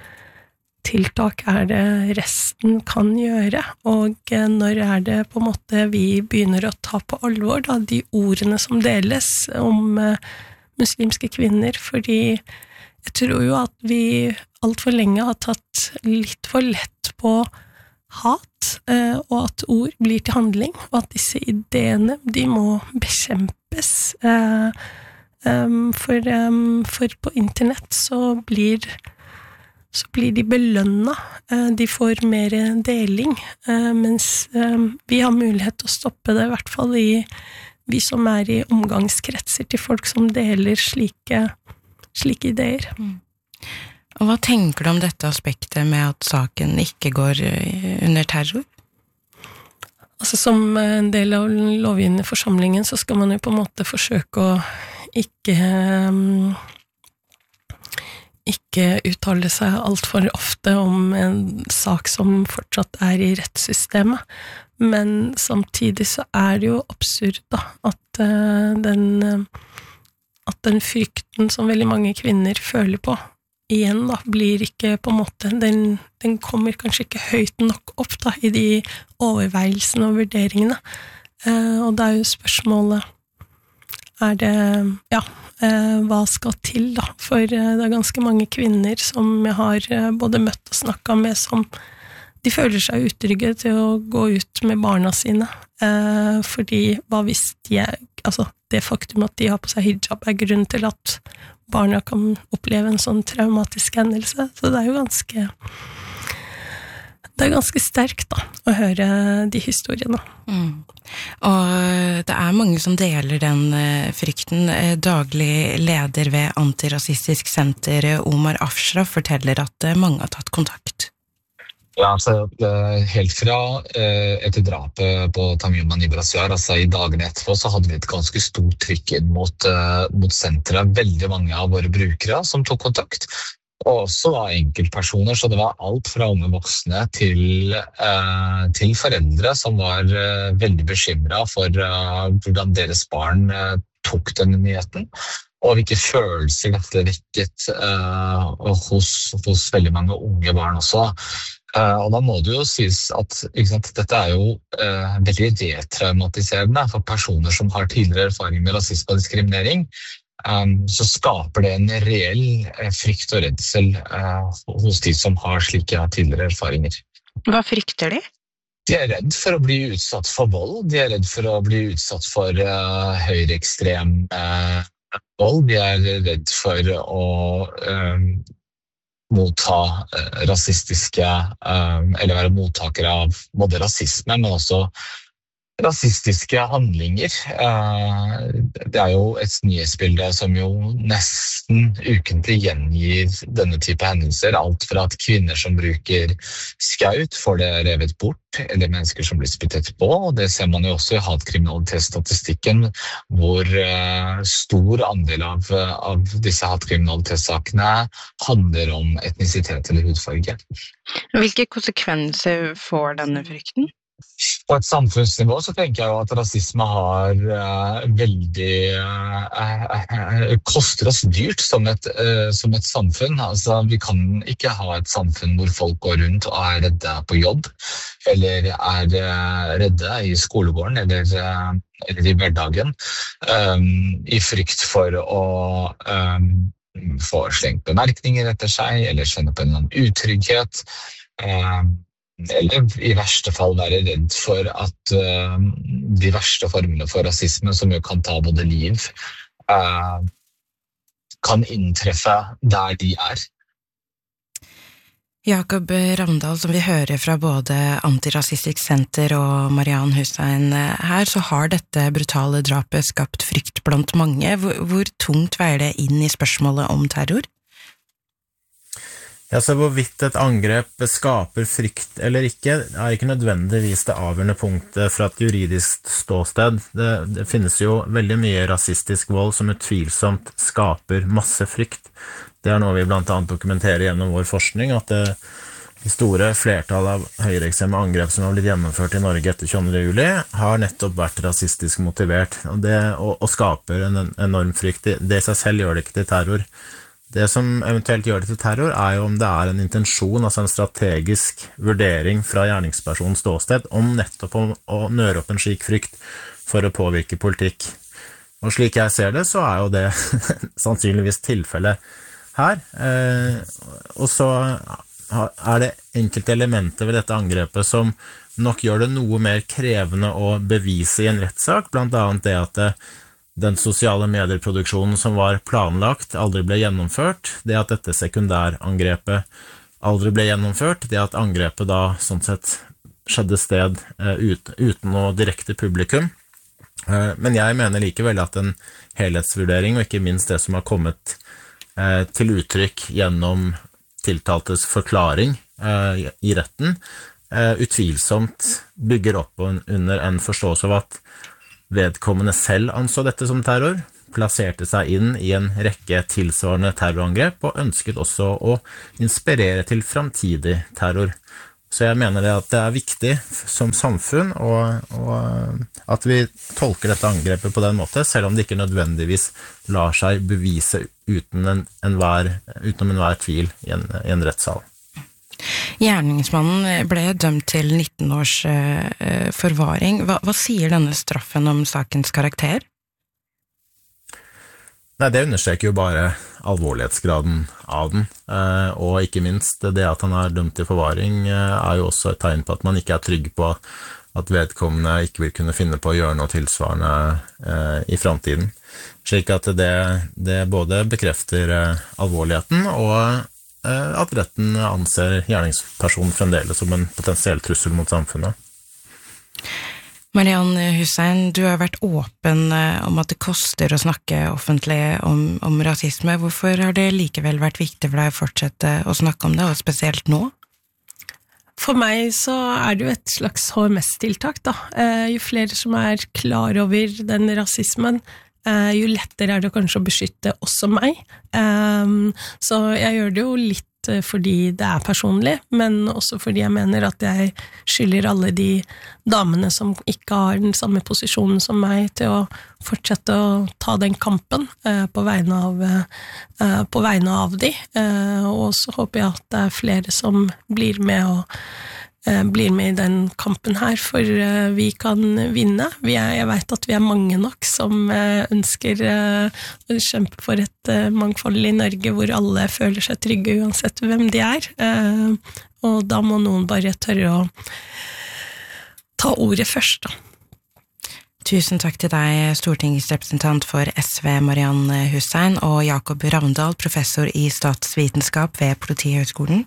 Speaker 11: tiltak er det resten kan gjøre, og når er det på en måte vi begynner å ta på alvor da, de ordene som deles om uh, muslimske kvinner, fordi jeg tror jo at vi alt for lenge har tatt litt for lett på hat, uh, og at ord blir til handling, og at disse ideene, de må bekjempes. Uh, um, for, um, for på internett så blir så blir de belønnet, de får mer deling, mens vi har mulighet til å stoppe det, i hvert fall i vi som er i omgangskretser til folk som deler slike, slike ideer.
Speaker 8: Mm. Og hva tenker du om dette aspektet med at saken ikke går under terror?
Speaker 11: Altså som en del av den lovgivende forsamlingen så skal man jo på en måte forsøke å ikke ikke uttale seg alt for ofte om en sak som fortsatt er i rettssystemet, men samtidig så er det jo absurd da, at uh, den at den frykten som veldig mange kvinner føler på igjen da, blir ikke på en måte, den, den kommer kanskje ikke høyt nok opp da, i de overveielsene og vurderingene. Eh, og det er jo spørsmålet, er det, ja, eh, hva skal til da? For eh, det er ganske mange kvinner som jeg har eh, både møtt og snakket med, som de føler seg utrygge til å gå ut med barna sine, eh, fordi hva hvis de er, altså det faktum at de har på seg hijab er grunn til at barna kan oppleve en sånn traumatisk hendelse, så det er jo ganske det er ganske sterkt da, å høre de historiene.
Speaker 8: Mm. Og det er mange som deler den uh, frykten. Daglig leder ved Antirasistisk Senter, Omar Afshraf, forteller at uh, mange har tatt kontakt.
Speaker 12: Ja, altså, helt fra eh, etter drapet på Tamima Nibras Johar, altså i dagene etterpå, så hadde vi et ganske stort trykk inn mot, eh, mot senteret. Veldig mange av våre brukere som tok kontakt, og også da enkeltpersoner, så det var alt fra unge voksne til, eh, til foreldre som var eh, veldig bekymret for eh, hvordan deres barn eh, tok denne nyheten, og hvilke følelser dette vekket eh, hos, hos veldig mange unge barn også. Uh, og da må det jo sies at ikke sant, dette er jo uh, veldig retraumatiserende for personer som har tidligere erfaring med rasisme og diskriminering. Um, så skaper det en reell uh, frykt og redsel uh, hos de som har slike tidligere erfaringer.
Speaker 8: Hva frykter de?
Speaker 12: De er redd for å bli utsatt for vold. De er redd for å bli utsatt for uh, høyreekstrem uh, vold. De er redd for å uh, motta eh, rasistiske, eh, eller være mottakere av både rasisme, men også rasistiske handlinger. Eh, det er jo et nyhetsbilde som jo nesten ukentlig gjengir denne type hendelser, alt fra at kvinner som bruker skaut får det revet bort, eller mennesker som blir spyttet på, og det ser man jo også i hatkriminalitetsstatistikken, hvor uh, stor andel av, av disse hatkriminalitetssakene handler om etnisitet eller hudfarge.
Speaker 8: Hvilke konsekvenser får denne frykten?
Speaker 12: På et samfunnsnivå så tenker jeg jo at rasisme har uh, veldig uh, uh, koster oss dyrt som et, uh, som et samfunn. Altså, vi kan ikke ha et samfunn hvor folk går rundt og er redde på jobb, eller er uh, redde i skolegården, eller, uh, eller i hverdagen, um, i frykt for å um, få slengt bemerkninger etter seg, eller kjenne på en eller annen utrygghet. Um, eller i verste fall være redd for at uh, de verste formene for rasisme, som jo kan ta både liv, uh, kan inntreffe der de er.
Speaker 8: Jakob Ravndal, som vi hører fra både Antirasistisk Senter og Mariann Hussein her, så har dette brutale drapet skapt frykt blant mange. Hvor, hvor tungt veier det inn i spørsmålet om terror?
Speaker 10: Ja, så hvorvidt et angrep skaper frykt eller ikke, er ikke nødvendigvis det avgjørende punktet fra et juridisk ståsted. Det, det finnes jo veldig mye rasistisk vold som utvilsomt skaper masse frykt. Det er noe vi blant annet dokumenterer gjennom vår forskning, at det, det store flertallet av høyreekstreme angrep som har blitt gjennomført i Norge etter tjueandre juli, har nettopp vært rasistisk motivert, og det og, og skaper en, en enorm frykt. Det, det i seg selv gjør det ikke til terror. Det som eventuelt gjør det til terror er jo om det er en intensjon, altså en strategisk vurdering fra gjerningspersonens ståsted, om nettopp å, å nøre opp en slik frykt for å påvirke politikk. Og slik jeg ser det, så er jo det sannsynligvis tilfellet her. Eh, og så er det enkelte elementer ved dette angrepet som nok gjør det noe mer krevende å bevise i en rettssak, blant annet det at det den sosiale medieproduksjonen som var planlagt aldri ble gjennomført, det at dette sekundærangrepet aldri ble gjennomført, det at angrepet da sånn sett skjedde sted ut, uten noe direkte publikum, Men jeg mener likevel at en helhetsvurdering, og ikke minst det som har kommet til uttrykk gjennom tiltaltes forklaring i retten, utvilsomt bygger opp under en forståelse av at vedkommende selv anså dette som terror, plasserte seg inn i en rekke tilsvarende terrorangrep og ønsket også å inspirere til framtidig terror. Så jeg mener det at det er viktig som samfunn og, og at vi tolker dette angrepet på den måten, selv om det ikke nødvendigvis lar seg bevise uten en, en hver, utenom enhver tvil i en, i en rettssal.
Speaker 8: Gjerningsmannen ble dømt til nitten års uh, forvaring. Hva, hva sier denne straffen om sakens karakter?
Speaker 10: Nei, det understreker jo bare alvorlighetsgraden av den, og ikke minst det at han er dømt til forvaring er jo også et tegn på at man ikke er trygg på at vedkommende ikke vil kunne finne på å gjøre noe tilsvarende i fremtiden. Slik at det, det både bekrefter alvorligheten og at retten anser gjerningspersonen fremdeles som en potensiell trussel mot samfunnet.
Speaker 8: Mariann Hussein, du har vært åpen om at det koster å snakke offentlig om, om rasisme. Hvorfor har det likevel vært viktig for deg å fortsette å snakke om det, og spesielt nå?
Speaker 11: For meg så er det jo et slags H M S-tiltak da. Jo flere som er klar over den rasismen, jo lettere er det kanskje å beskytte også meg. Så jeg gjør det jo litt fordi det er personlig, men også fordi jeg mener at jeg skylder alle de damene som ikke har den samme posisjonen som meg til å fortsette å ta den kampen eh, på vegne av, eh, på vegne av de. Eh, og så håper jeg at det er flere som blir med og eh, blir med i den kampen her, for eh, vi kan vinne. Vi er, jeg vet at vi er mange nok som eh, ønsker eh, å kjempe for et eh, mangfold i Norge hvor alle føler seg trygge uansett hvem de er. Eh, og da må noen bare tørre å ta ordet først da.
Speaker 8: Tusen takk til deg, stortingsrepresentant for S V Mariann Hussein, og Jakob Ravndal, professor i statsvitenskap ved Politihøgskolen.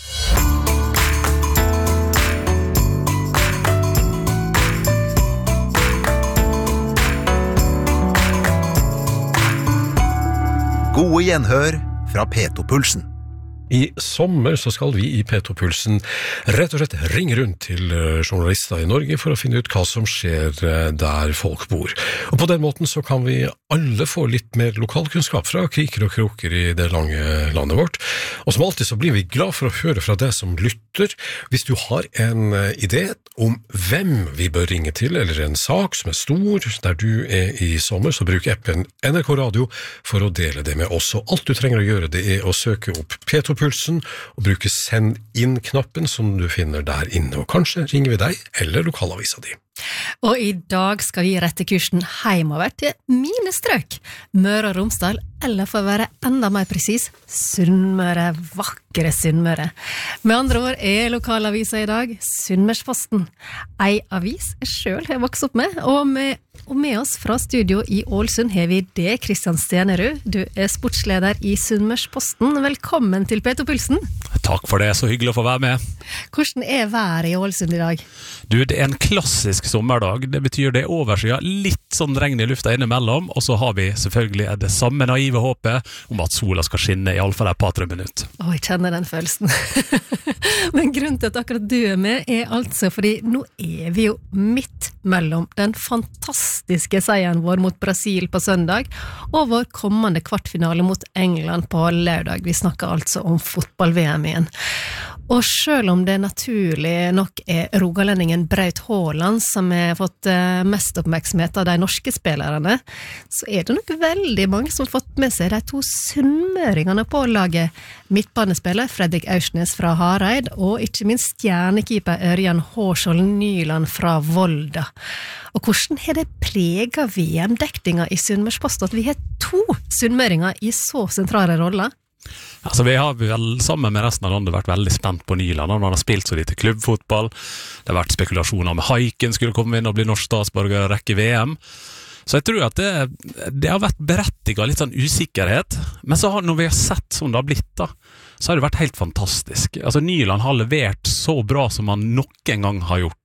Speaker 7: Gode gjenhør fra P to-pulsen.
Speaker 13: I sommer så skal vi i P to-pulsen rett og slett ringe rundt til journalister i Norge for å finne ut hva som skjer der folk bor. Og på den måten så kan vi alle få litt mer lokalkunnskap fra kriker og kroker i det lange landet vårt. Og som alltid så blir vi glad for å høre fra deg som lytter. Hvis du har en idé om hvem vi bør ringe til, eller en sak som er stor der du er i sommer, så bruk appen N R K Radio for å dele det med oss. Og alt du trenger å gjøre, det er å søke opp P to-pulsen og bruke send inn-knappen som du finner der inne. Og kanskje ringer vi deg eller lokalavisa di.
Speaker 14: Og i dag skal vi rette kursen heimover til mine strøk, Møre og Romsdal, eller for å være enda mer presis, Sunnmøre, vakre Sunnmøre. Med andre ord er lokalavisa i dag Sunnmørsposten, ei avis jeg selv har vokst opp med, og med, og med oss fra studio i Ålesund har vi det, Kristian Stenerud. Du er sportsleder i Sunnmørsposten. Velkommen til P to-pulsen.
Speaker 15: Takk for det, så hyggelig å få være med.
Speaker 14: Hvordan er været i Ålesund i dag?
Speaker 15: Du, det er en klassisk sommerdag. Det betyr det er overskyet, litt sånn regn i lufta innimellom, og så har vi selvfølgelig det samme naive håpet om at sola skal skinne i alle fall et par tre minutter.
Speaker 14: Å, jeg kjenner den følelsen. Men grunnen til at akkurat du er med er altså fordi nå er vi jo midt mellom den fantastiske seieren vår mot Brasil på søndag og vår kommende kvartfinale mot England på lørdag. Vi snakker altså om fotball-V M igjen. Og selv om det naturlig nok er rogalendingen Braut Haaland som har fått mest oppmerksomhet av de norske spillerne, så er det nok veldig mange som har fått med seg de to sunnmøringene på laget. Midtbanespiller Fredrik Aursnes fra Hareid, og ikke minst stjernekeeper Ørjan Hårskjold Nyland fra Volda. Og hvordan har det preget V M-dekninga i Sunnmørsposten at vi har to sunnmøringer i så sentrale roller?
Speaker 15: Altså, vi har vel sammen med resten av landet vært veldig spent på Nyland. Han har spilt så lite klubbfotball. Det har vært spekulasjoner om Haiken skulle komme inn og bli norsk statsborger og rekke V M. Så jeg tror at det, det har vært berettiget litt sånn usikkerhet. Men så har, når vi har sett sånn det har blitt da, så har det vært helt fantastisk. Altså Nyland har levert så bra som han noen gang har gjort.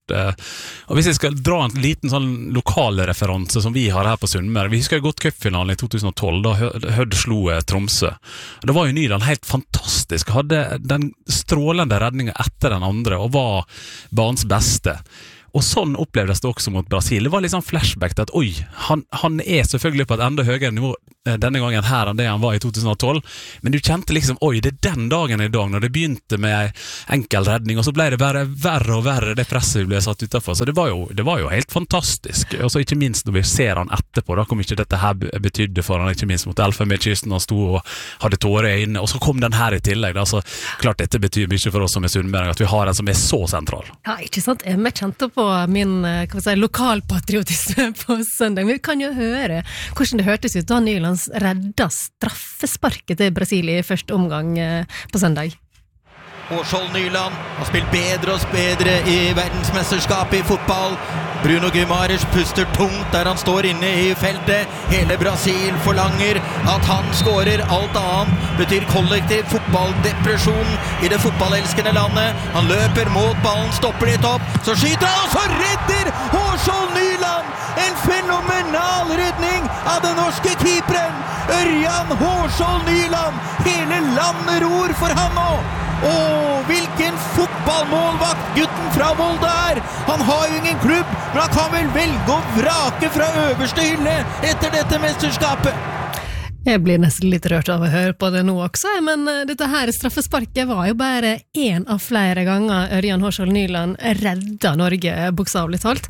Speaker 15: Og hvis jeg skal dra en liten sånn lokale referanse som vi har her på Sunnmøre, vi husker jo godt cupfinalen i to tusen og tolv, da Hødd slo Tromsø. Da var jo Nyland helt fantastisk, hadde den strålende redningen etter den andre, og var banens beste. Og sånn opplevdes det også mot Brasil. Det var litt sånn flashback til at oi, han, han er selvfølgelig på et enda høyere nivå denne gangen her enn det han var i to tusen og tolv, men du kjente liksom, oi, det er den dagen i dag, når det begynte med enkel redning, og så ble det bare verre og verre det presset vi ble satt utenfor, så det var jo, det var jo helt fantastisk. Og så ikke minst når vi ser han etterpå, da kom ikke dette her betydde for han, ikke minst mot Elfenbenskysten, han sto og hadde tårer i øynene, og så kom den her i tillegg, da, så klart dette betyr mye for oss som er sunnmøring, at vi har en som er så sentral.
Speaker 14: Ja, ikke sant? Jeg kjente på min hva skal jeg si, lokalpatriotisme på søndag, men vi kan jo høre hvordan det hørtes ut da Nyland redda straffesparket til Brasil i første omgang på søndag.
Speaker 16: Hårskjold Nyland har spilt bedre og bedre i verdensmesterskapet i fotball. Bruno Guimaraes puster tungt der han står inne i feltet. Hele Brasil forlanger at han skårer. Alt annet betyr kollektiv fotballdepresjon i det fotballelskende landet. Han løper mot ballen, stopper litt opp, så skyter han, og så redder Hårskjold Nyland! En fenomenal redning av den norske keeperen! Ørjan Hårskjold Nyland! Hele landet ror for han nå! Åh, hvilken fotballmålvakt gutten fra Volda er! Han har jo ingen klubb, men han kan vel velge å vrake fra øverste hylle etter dette mesterskapet.
Speaker 14: Jeg blir nesten litt rørt av å høre på det nå også, men dette her straffesparket var jo bare en av flere ganger Ørjan Hårskjold Nyland redda Norge, bokstavelig talt,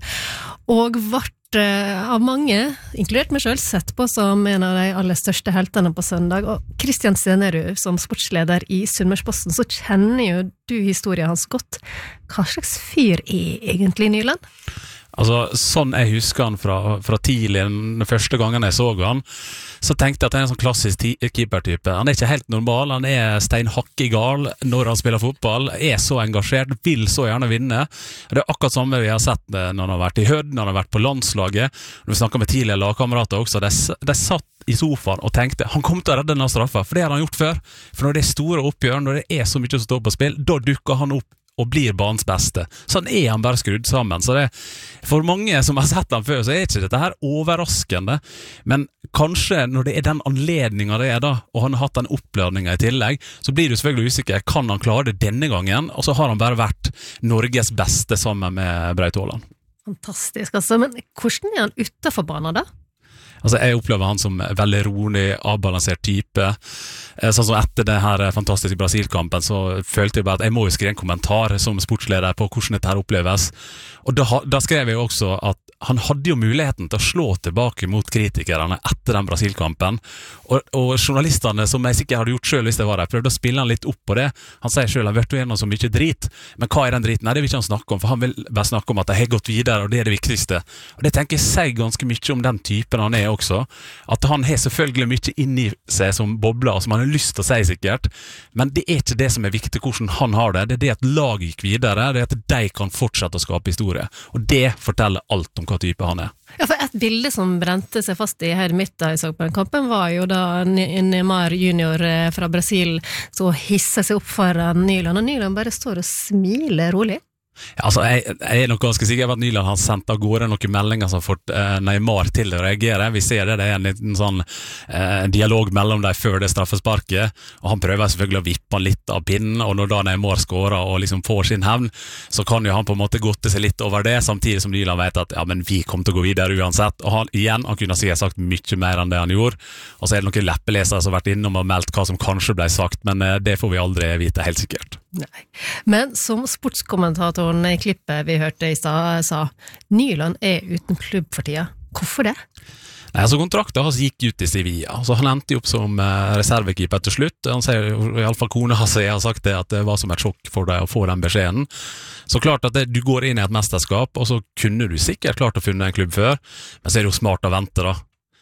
Speaker 14: og vart av mange, inkludert meg selv, sett på som en av de aller største heltene på søndag. Og Kristian Stenerud, som sportsleder i Sunnmørsposten, så kjenner jo du historien hans godt. Hva slags fyr er egentlig Nyland?
Speaker 15: Altså, sånn jeg husker han fra, fra tidlig, den første gangen jeg så han, så tenkte jeg at han er en sånn klassisk keeper-type. Han er ikke helt normal, han er steinhakkegal når han spiller fotball, er så engasjert, vil så gjerne vinne. Det er akkurat samme vi har sett når han har vært i Hødd, når han har vært på landslaget, når vi snakker med tidligere lagkamerater også, de, de satt i sofaen og tenkte, han kom til å redde denne straffa, for det har han gjort før. For når det er store oppgjør, når det er så mye som står på spill, da dukker han opp og blir banens beste. Sånn er han bare skrudd sammen. Så det, for mange som har sett han før, så er ikke dette her overraskende. Men kanskje når det er den anledningen det er da, og han har hatt den oppladningen i tillegg, så blir du selvfølgelig usikker. Kan han klare det denne gangen? Og så har han bare vært Norges beste sammen med Braut Haaland.
Speaker 14: Fantastisk, altså. Men hvordan er han utenfor banen da?
Speaker 15: Altså, jeg opplever han som veldig rolig, avbalansert type. Sånn som etter det her fantastiske Brasil-kampen, så følte jeg bare at jeg må jo skrive en kommentar som sportsleder på hvordan dette her oppleves. Og da, da skrev jeg jo også at han hadde jo muligheten til å slå tilbake mot kritikerne etter den Brasil-kampen. Og, og journalistene, som jeg sikkert hadde gjort selv hvis jeg var der, prøvde å spille han litt opp på det. Han sier selv, han vet jo gjennom så mye drit. Men hva er den driten? Nei, det vil ikke han snakke om, for han vil bare snakke om at jeg har gått videre, og det er det viktigste. Og det tenker jeg sier ganske mye om den typen han er også, at han har selvfølgelig mye inni seg som bobler, som han har lyst til å si sikkert, men det er ikke det som er viktig hvordan han har det, det er det at laget gikk videre, det er at de kan fortsette å skape historie, og det forteller alt om hva type han er.
Speaker 14: Ja, for et bilde som brente seg fast i her midt da jeg så på den kampen var jo da Neymar junior fra Brasil så hisser seg opp foran Nyland, og Nyland bare står og smiler rolig.
Speaker 15: Ja, altså, jeg, jeg er nok ganske sikker på at Nyland har sendt av gårde noen meldinger som har fått eh, Neymar til å reagere. Vi ser det, det er en liten sånn eh, dialog mellom dem før det straffesparket, og han prøver selvfølgelig å vippe han litt av pinnen, og når da Neymar skårer og liksom får sin hevn, så kan jo han på en måte godte seg litt over det, samtidig som Nyland vet at ja, men vi kommer til å gå videre uansett, og han, igjen, han kunne sikkert sagt mye mer enn det han gjorde, og så er det noen leppelesere som har vært innom og meldt hva som kanskje ble sagt, men eh, det får vi aldri vite helt sikkert.
Speaker 14: Nei. Men som sportskommentatoren i klippet vi hørte i stad sa, Nyland er uten klubb for tida. Hvorfor det?
Speaker 15: Nei, altså kontrakten hans gikk ut i Sevilla, så han endte opp som uh, reservekeeper til slutt. Han sier, i alle fall kona hans har sagt det, at det var som et sjokk for deg å få den beskjeden. Så klart at det, du går inn i et mesterskap, og så kunne du sikkert klart å finne en klubb før, men så er det jo smart å vente da.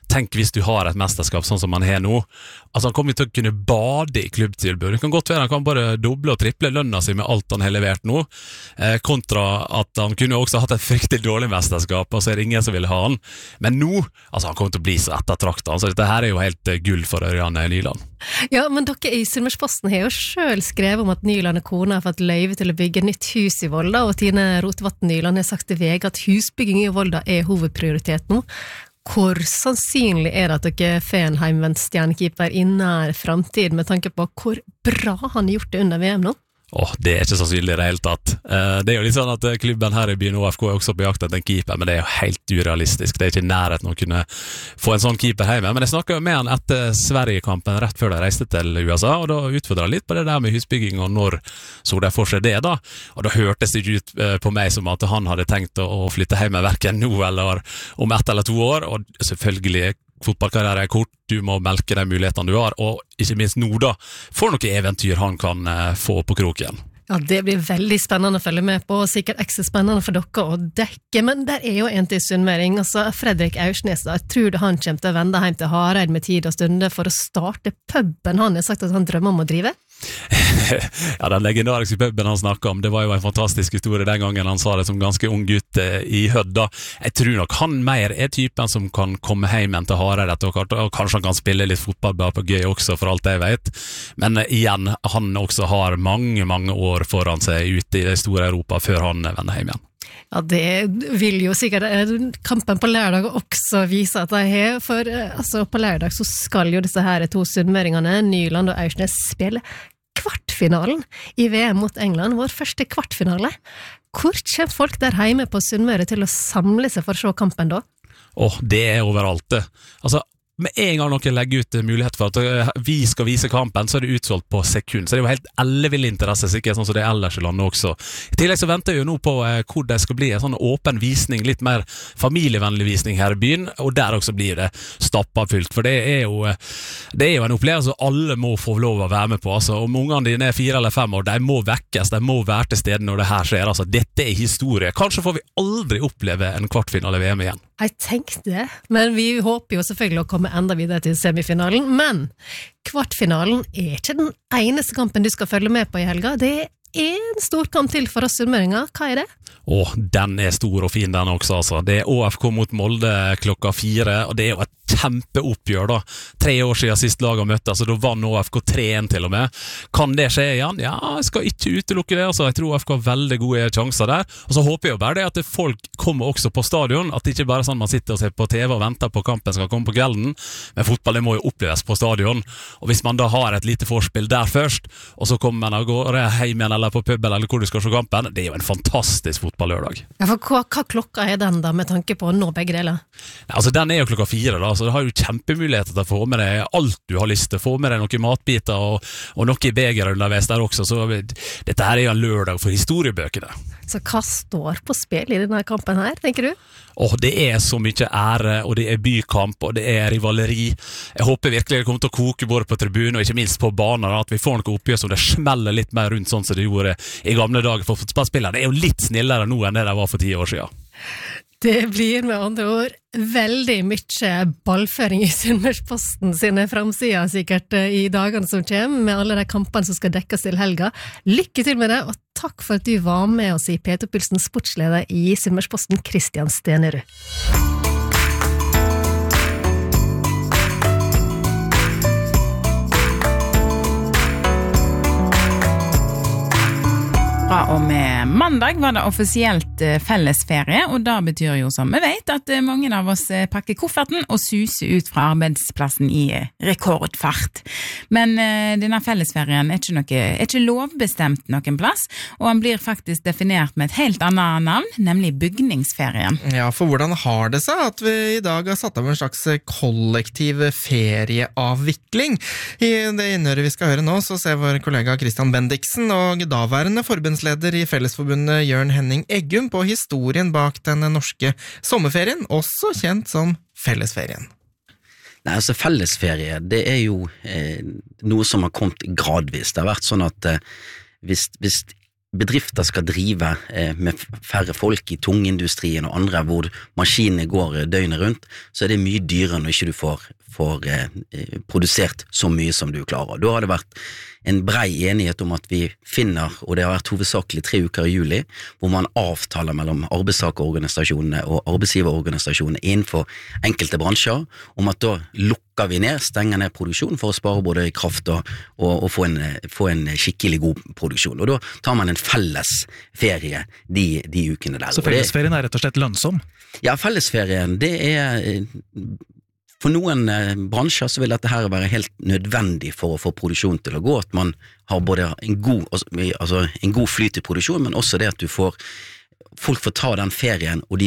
Speaker 15: tenk hvis du har et mesterskap sånn som man har nå, altså han kommer til å kunne bade i klubbtilbud, det kan godt være han kan bare doble og triple lønna si med alt han har levert nå, eh, kontra at han kunne også hatt et fryktelig dårlig mesterskap, og så er det ingen som vil ha han, men nå, altså han kommer til å bli så ettertraktet, altså dette her er jo helt uh, gull for Ørjan Nyland.
Speaker 14: Ja, men dere i Sunnmørsposten har jo selv skrevet om at Nyland og kona har fått løyve til å bygge nytt hus i Volda, og Tine Rotevatn Nyland har sagt til V G at husbygging i Volda er hovedprioritet nå. Hvor sannsynlig er det at dere får en heimvendt stjernekeeper i nær fremtid, med tanke på hvor bra han har gjort det under V M nå?
Speaker 15: Åh, det er ikke sannsynlig i det hele tatt. Eh, det er jo litt sånn at klubben her i byen O F K er også på jakt etter en keeper, men det er jo helt urealistisk. Det er ikke nærheten å kunne få en sånn keeper hjemme. Men jeg snakket jo med han etter Sverige-kampen rett før de reiste til U S A, og da utfordret jeg litt på det der med husbygging, og når så de for seg det da. Og da hørtes det ikke ut på meg som at han hadde tenkt å flytte hjemme hverken nå eller om ett eller to år, og selvfølgelig fotballkarriere er kort, du må melke de mulighetene du har, og ikke minst nå da, for noe eventyr han kan uh, få på kroken.
Speaker 14: Ja, det blir veldig spennende å følge med på, og sikkert ekstra spennende for dere å dekke, men der er jo en til sunnmøring, altså Fredrik Aursnes da, jeg tror det han kommer til å vende hjem til Hareid med tid og stunde for å starte puben han har sagt at han drømmer om å drive.
Speaker 15: Ja, den legendariske puben han snakket om, det var jo en fantastisk historie den gangen han sa det som ganske ung gutt i Hødda. Jeg tror nok han mer er typen som kan komme hjem til Hareid, og kanskje han kan spille litt fotball bare på gøy også, for alt jeg vet. Men igjen, han også har mange, mange år foran seg ute i det store Europa før han vender hjem igjen.
Speaker 14: Ja, det vil jo sikkert kampen på lørdag også vise at de har, for altså, på lørdag så skal jo disse her to sunnmøringene, Nyland og Aursnes, spille kvartfinalen i V M mot England, vår første kvartfinale. Hvor kommer folk der hjemme på Sunnmøre til å samle seg for å se kampen da?
Speaker 15: Åh, det er overalt det. Altså, med en gang noen legger ut mulighet for at vi skal vise kampen, så er det utsolgt på sekund. Så det er jo helt ellevill interesse, sikkert sånn som det er ellers i landet også. I tillegg så venter jeg jo nå på eh, hvor det skal bli en sånn åpen visning, litt mer familievennlig visning her i byen, og der også blir det stappafylt. For det er jo, det er jo en opplevelse alle må få lov å være med på. Altså, om ungene dine er fire eller fem år, de må vekkes, de må være til stede når det her skjer. Altså, dette er historie. Kanskje får vi aldri oppleve en kvartfinale V M igjen.
Speaker 14: Jeg tenkte det, men vi håper jo selvfølgelig å komme enda videre til semifinalen, men kvartfinalen er ikke den eneste kampen du skal følge med på i helga. Det er en stor kamp til for oss sunnmøringer. Hva er det?
Speaker 15: Åh, den er stor og fin den også, altså. Det er O F K mot Molde klokka fire, og det er jo et kjempeoppgjør da. Tre år siden sist laget møtte, så da vann O F K tre en til og med. Kan det skje igjen? Ja, jeg skal ikke utelukke det, altså. Jeg tror O F K har veldig gode sjanser der. Og så håper jeg jo bare det at folk kommer også på stadion, at det ikke bare er sånn man sitter og ser på T V og venter på kampen skal komme på kvelden, men fotball det må jo oppleves på stadion. Og hvis man da har et lite forspill der først, og så kommer man og går hjem igjen eller på pub eller hvor du skal se kampen, det er jo en fantastisk fotballørdag.
Speaker 14: Ja, for hva, hva klokka er den da, med tanke på å nå begge deler?
Speaker 15: Ja, altså den er jo klokka fire da, så du har jo kjempemuligheter til å få med deg alt du har lyst til, få med deg noen matbiter og, og noe i beger underveis der også, så dette her er jo en lørdag for historiebøkene.
Speaker 14: Så hva står på spill i denne kampen her, tenker du?
Speaker 15: Åh, det er så mye ære, og det er bykamp, og det er rivaleri. Jeg håper virkelig det kommer til å koke både på tribunen, og ikke minst på banen, at vi får noe oppgjør som det smeller litt mer rundt sånn som det gjorde i gamle dager for fotballspillere. Det er jo litt snillere nå enn det det var for ti år siden.
Speaker 14: Det blir med andre ord veldig mye ballføring i Sunnmørsposten sine framsider sikkert i dagene som kommer, med alle de kampene som skal dekkes til helga. Lykke til med det, og takk for at du var med oss i P to Pulsen sportsleder i Sunnmørsposten, Kristian Stenerud.
Speaker 17: Og med mandag var det offisielt fellesferie, og da betyr jo som vi vet at mange av oss pakker kofferten og suser ut fra arbeidsplassen i rekordfart. Men denne fellesferien er ikke, noe, er ikke lovbestemt noen plass, og han blir faktisk definert med et helt annet navn, nemlig bygningsferien.
Speaker 18: Ja, for hvordan har det seg at vi i dag har satt av en slags kollektiv ferieavvikling? I det innhøret vi skal høre nå, så ser vår kollega Christian Bendiksen og daværende forbundsleder i Fellesforbundet Jørn Henning Eggum på historien bak den norske sommerferien, også kjent som fellesferien.
Speaker 19: Nei, altså fellesferie, det er jo eh, noe som har kommet gradvis. Det har vært sånn at eh, hvis, hvis bedrifter skal drive eh, med færre folk i tungindustrien og andre hvor maskinene går døgnet rundt, så er det mye dyrere når ikke du får, får eh, produsert så mye som du klarer. Da har det vært en brei enighet om at vi finner, og det har vært hovedsakelig tre uker i juli, hvor man avtaler mellom arbeidstakerorganisasjonene og arbeidsgiverorganisasjonene innenfor enkelte bransjer, om at da lukker vi ned, stenger ned produksjon for å spare både kraft og, og, og få, en, få en skikkelig god produksjon. Og da tar man en felles ferie de, de ukene der.
Speaker 20: Så fellesferien er rett og slett lønnsom?
Speaker 19: Ja, fellesferien, det er... For noen eh, bransjer så vil dette her være helt nødvendig for å få produksjon til å gå, at man har både en god, altså, en god flyt i produksjon, men også det at du får, folk får ta den ferien, og de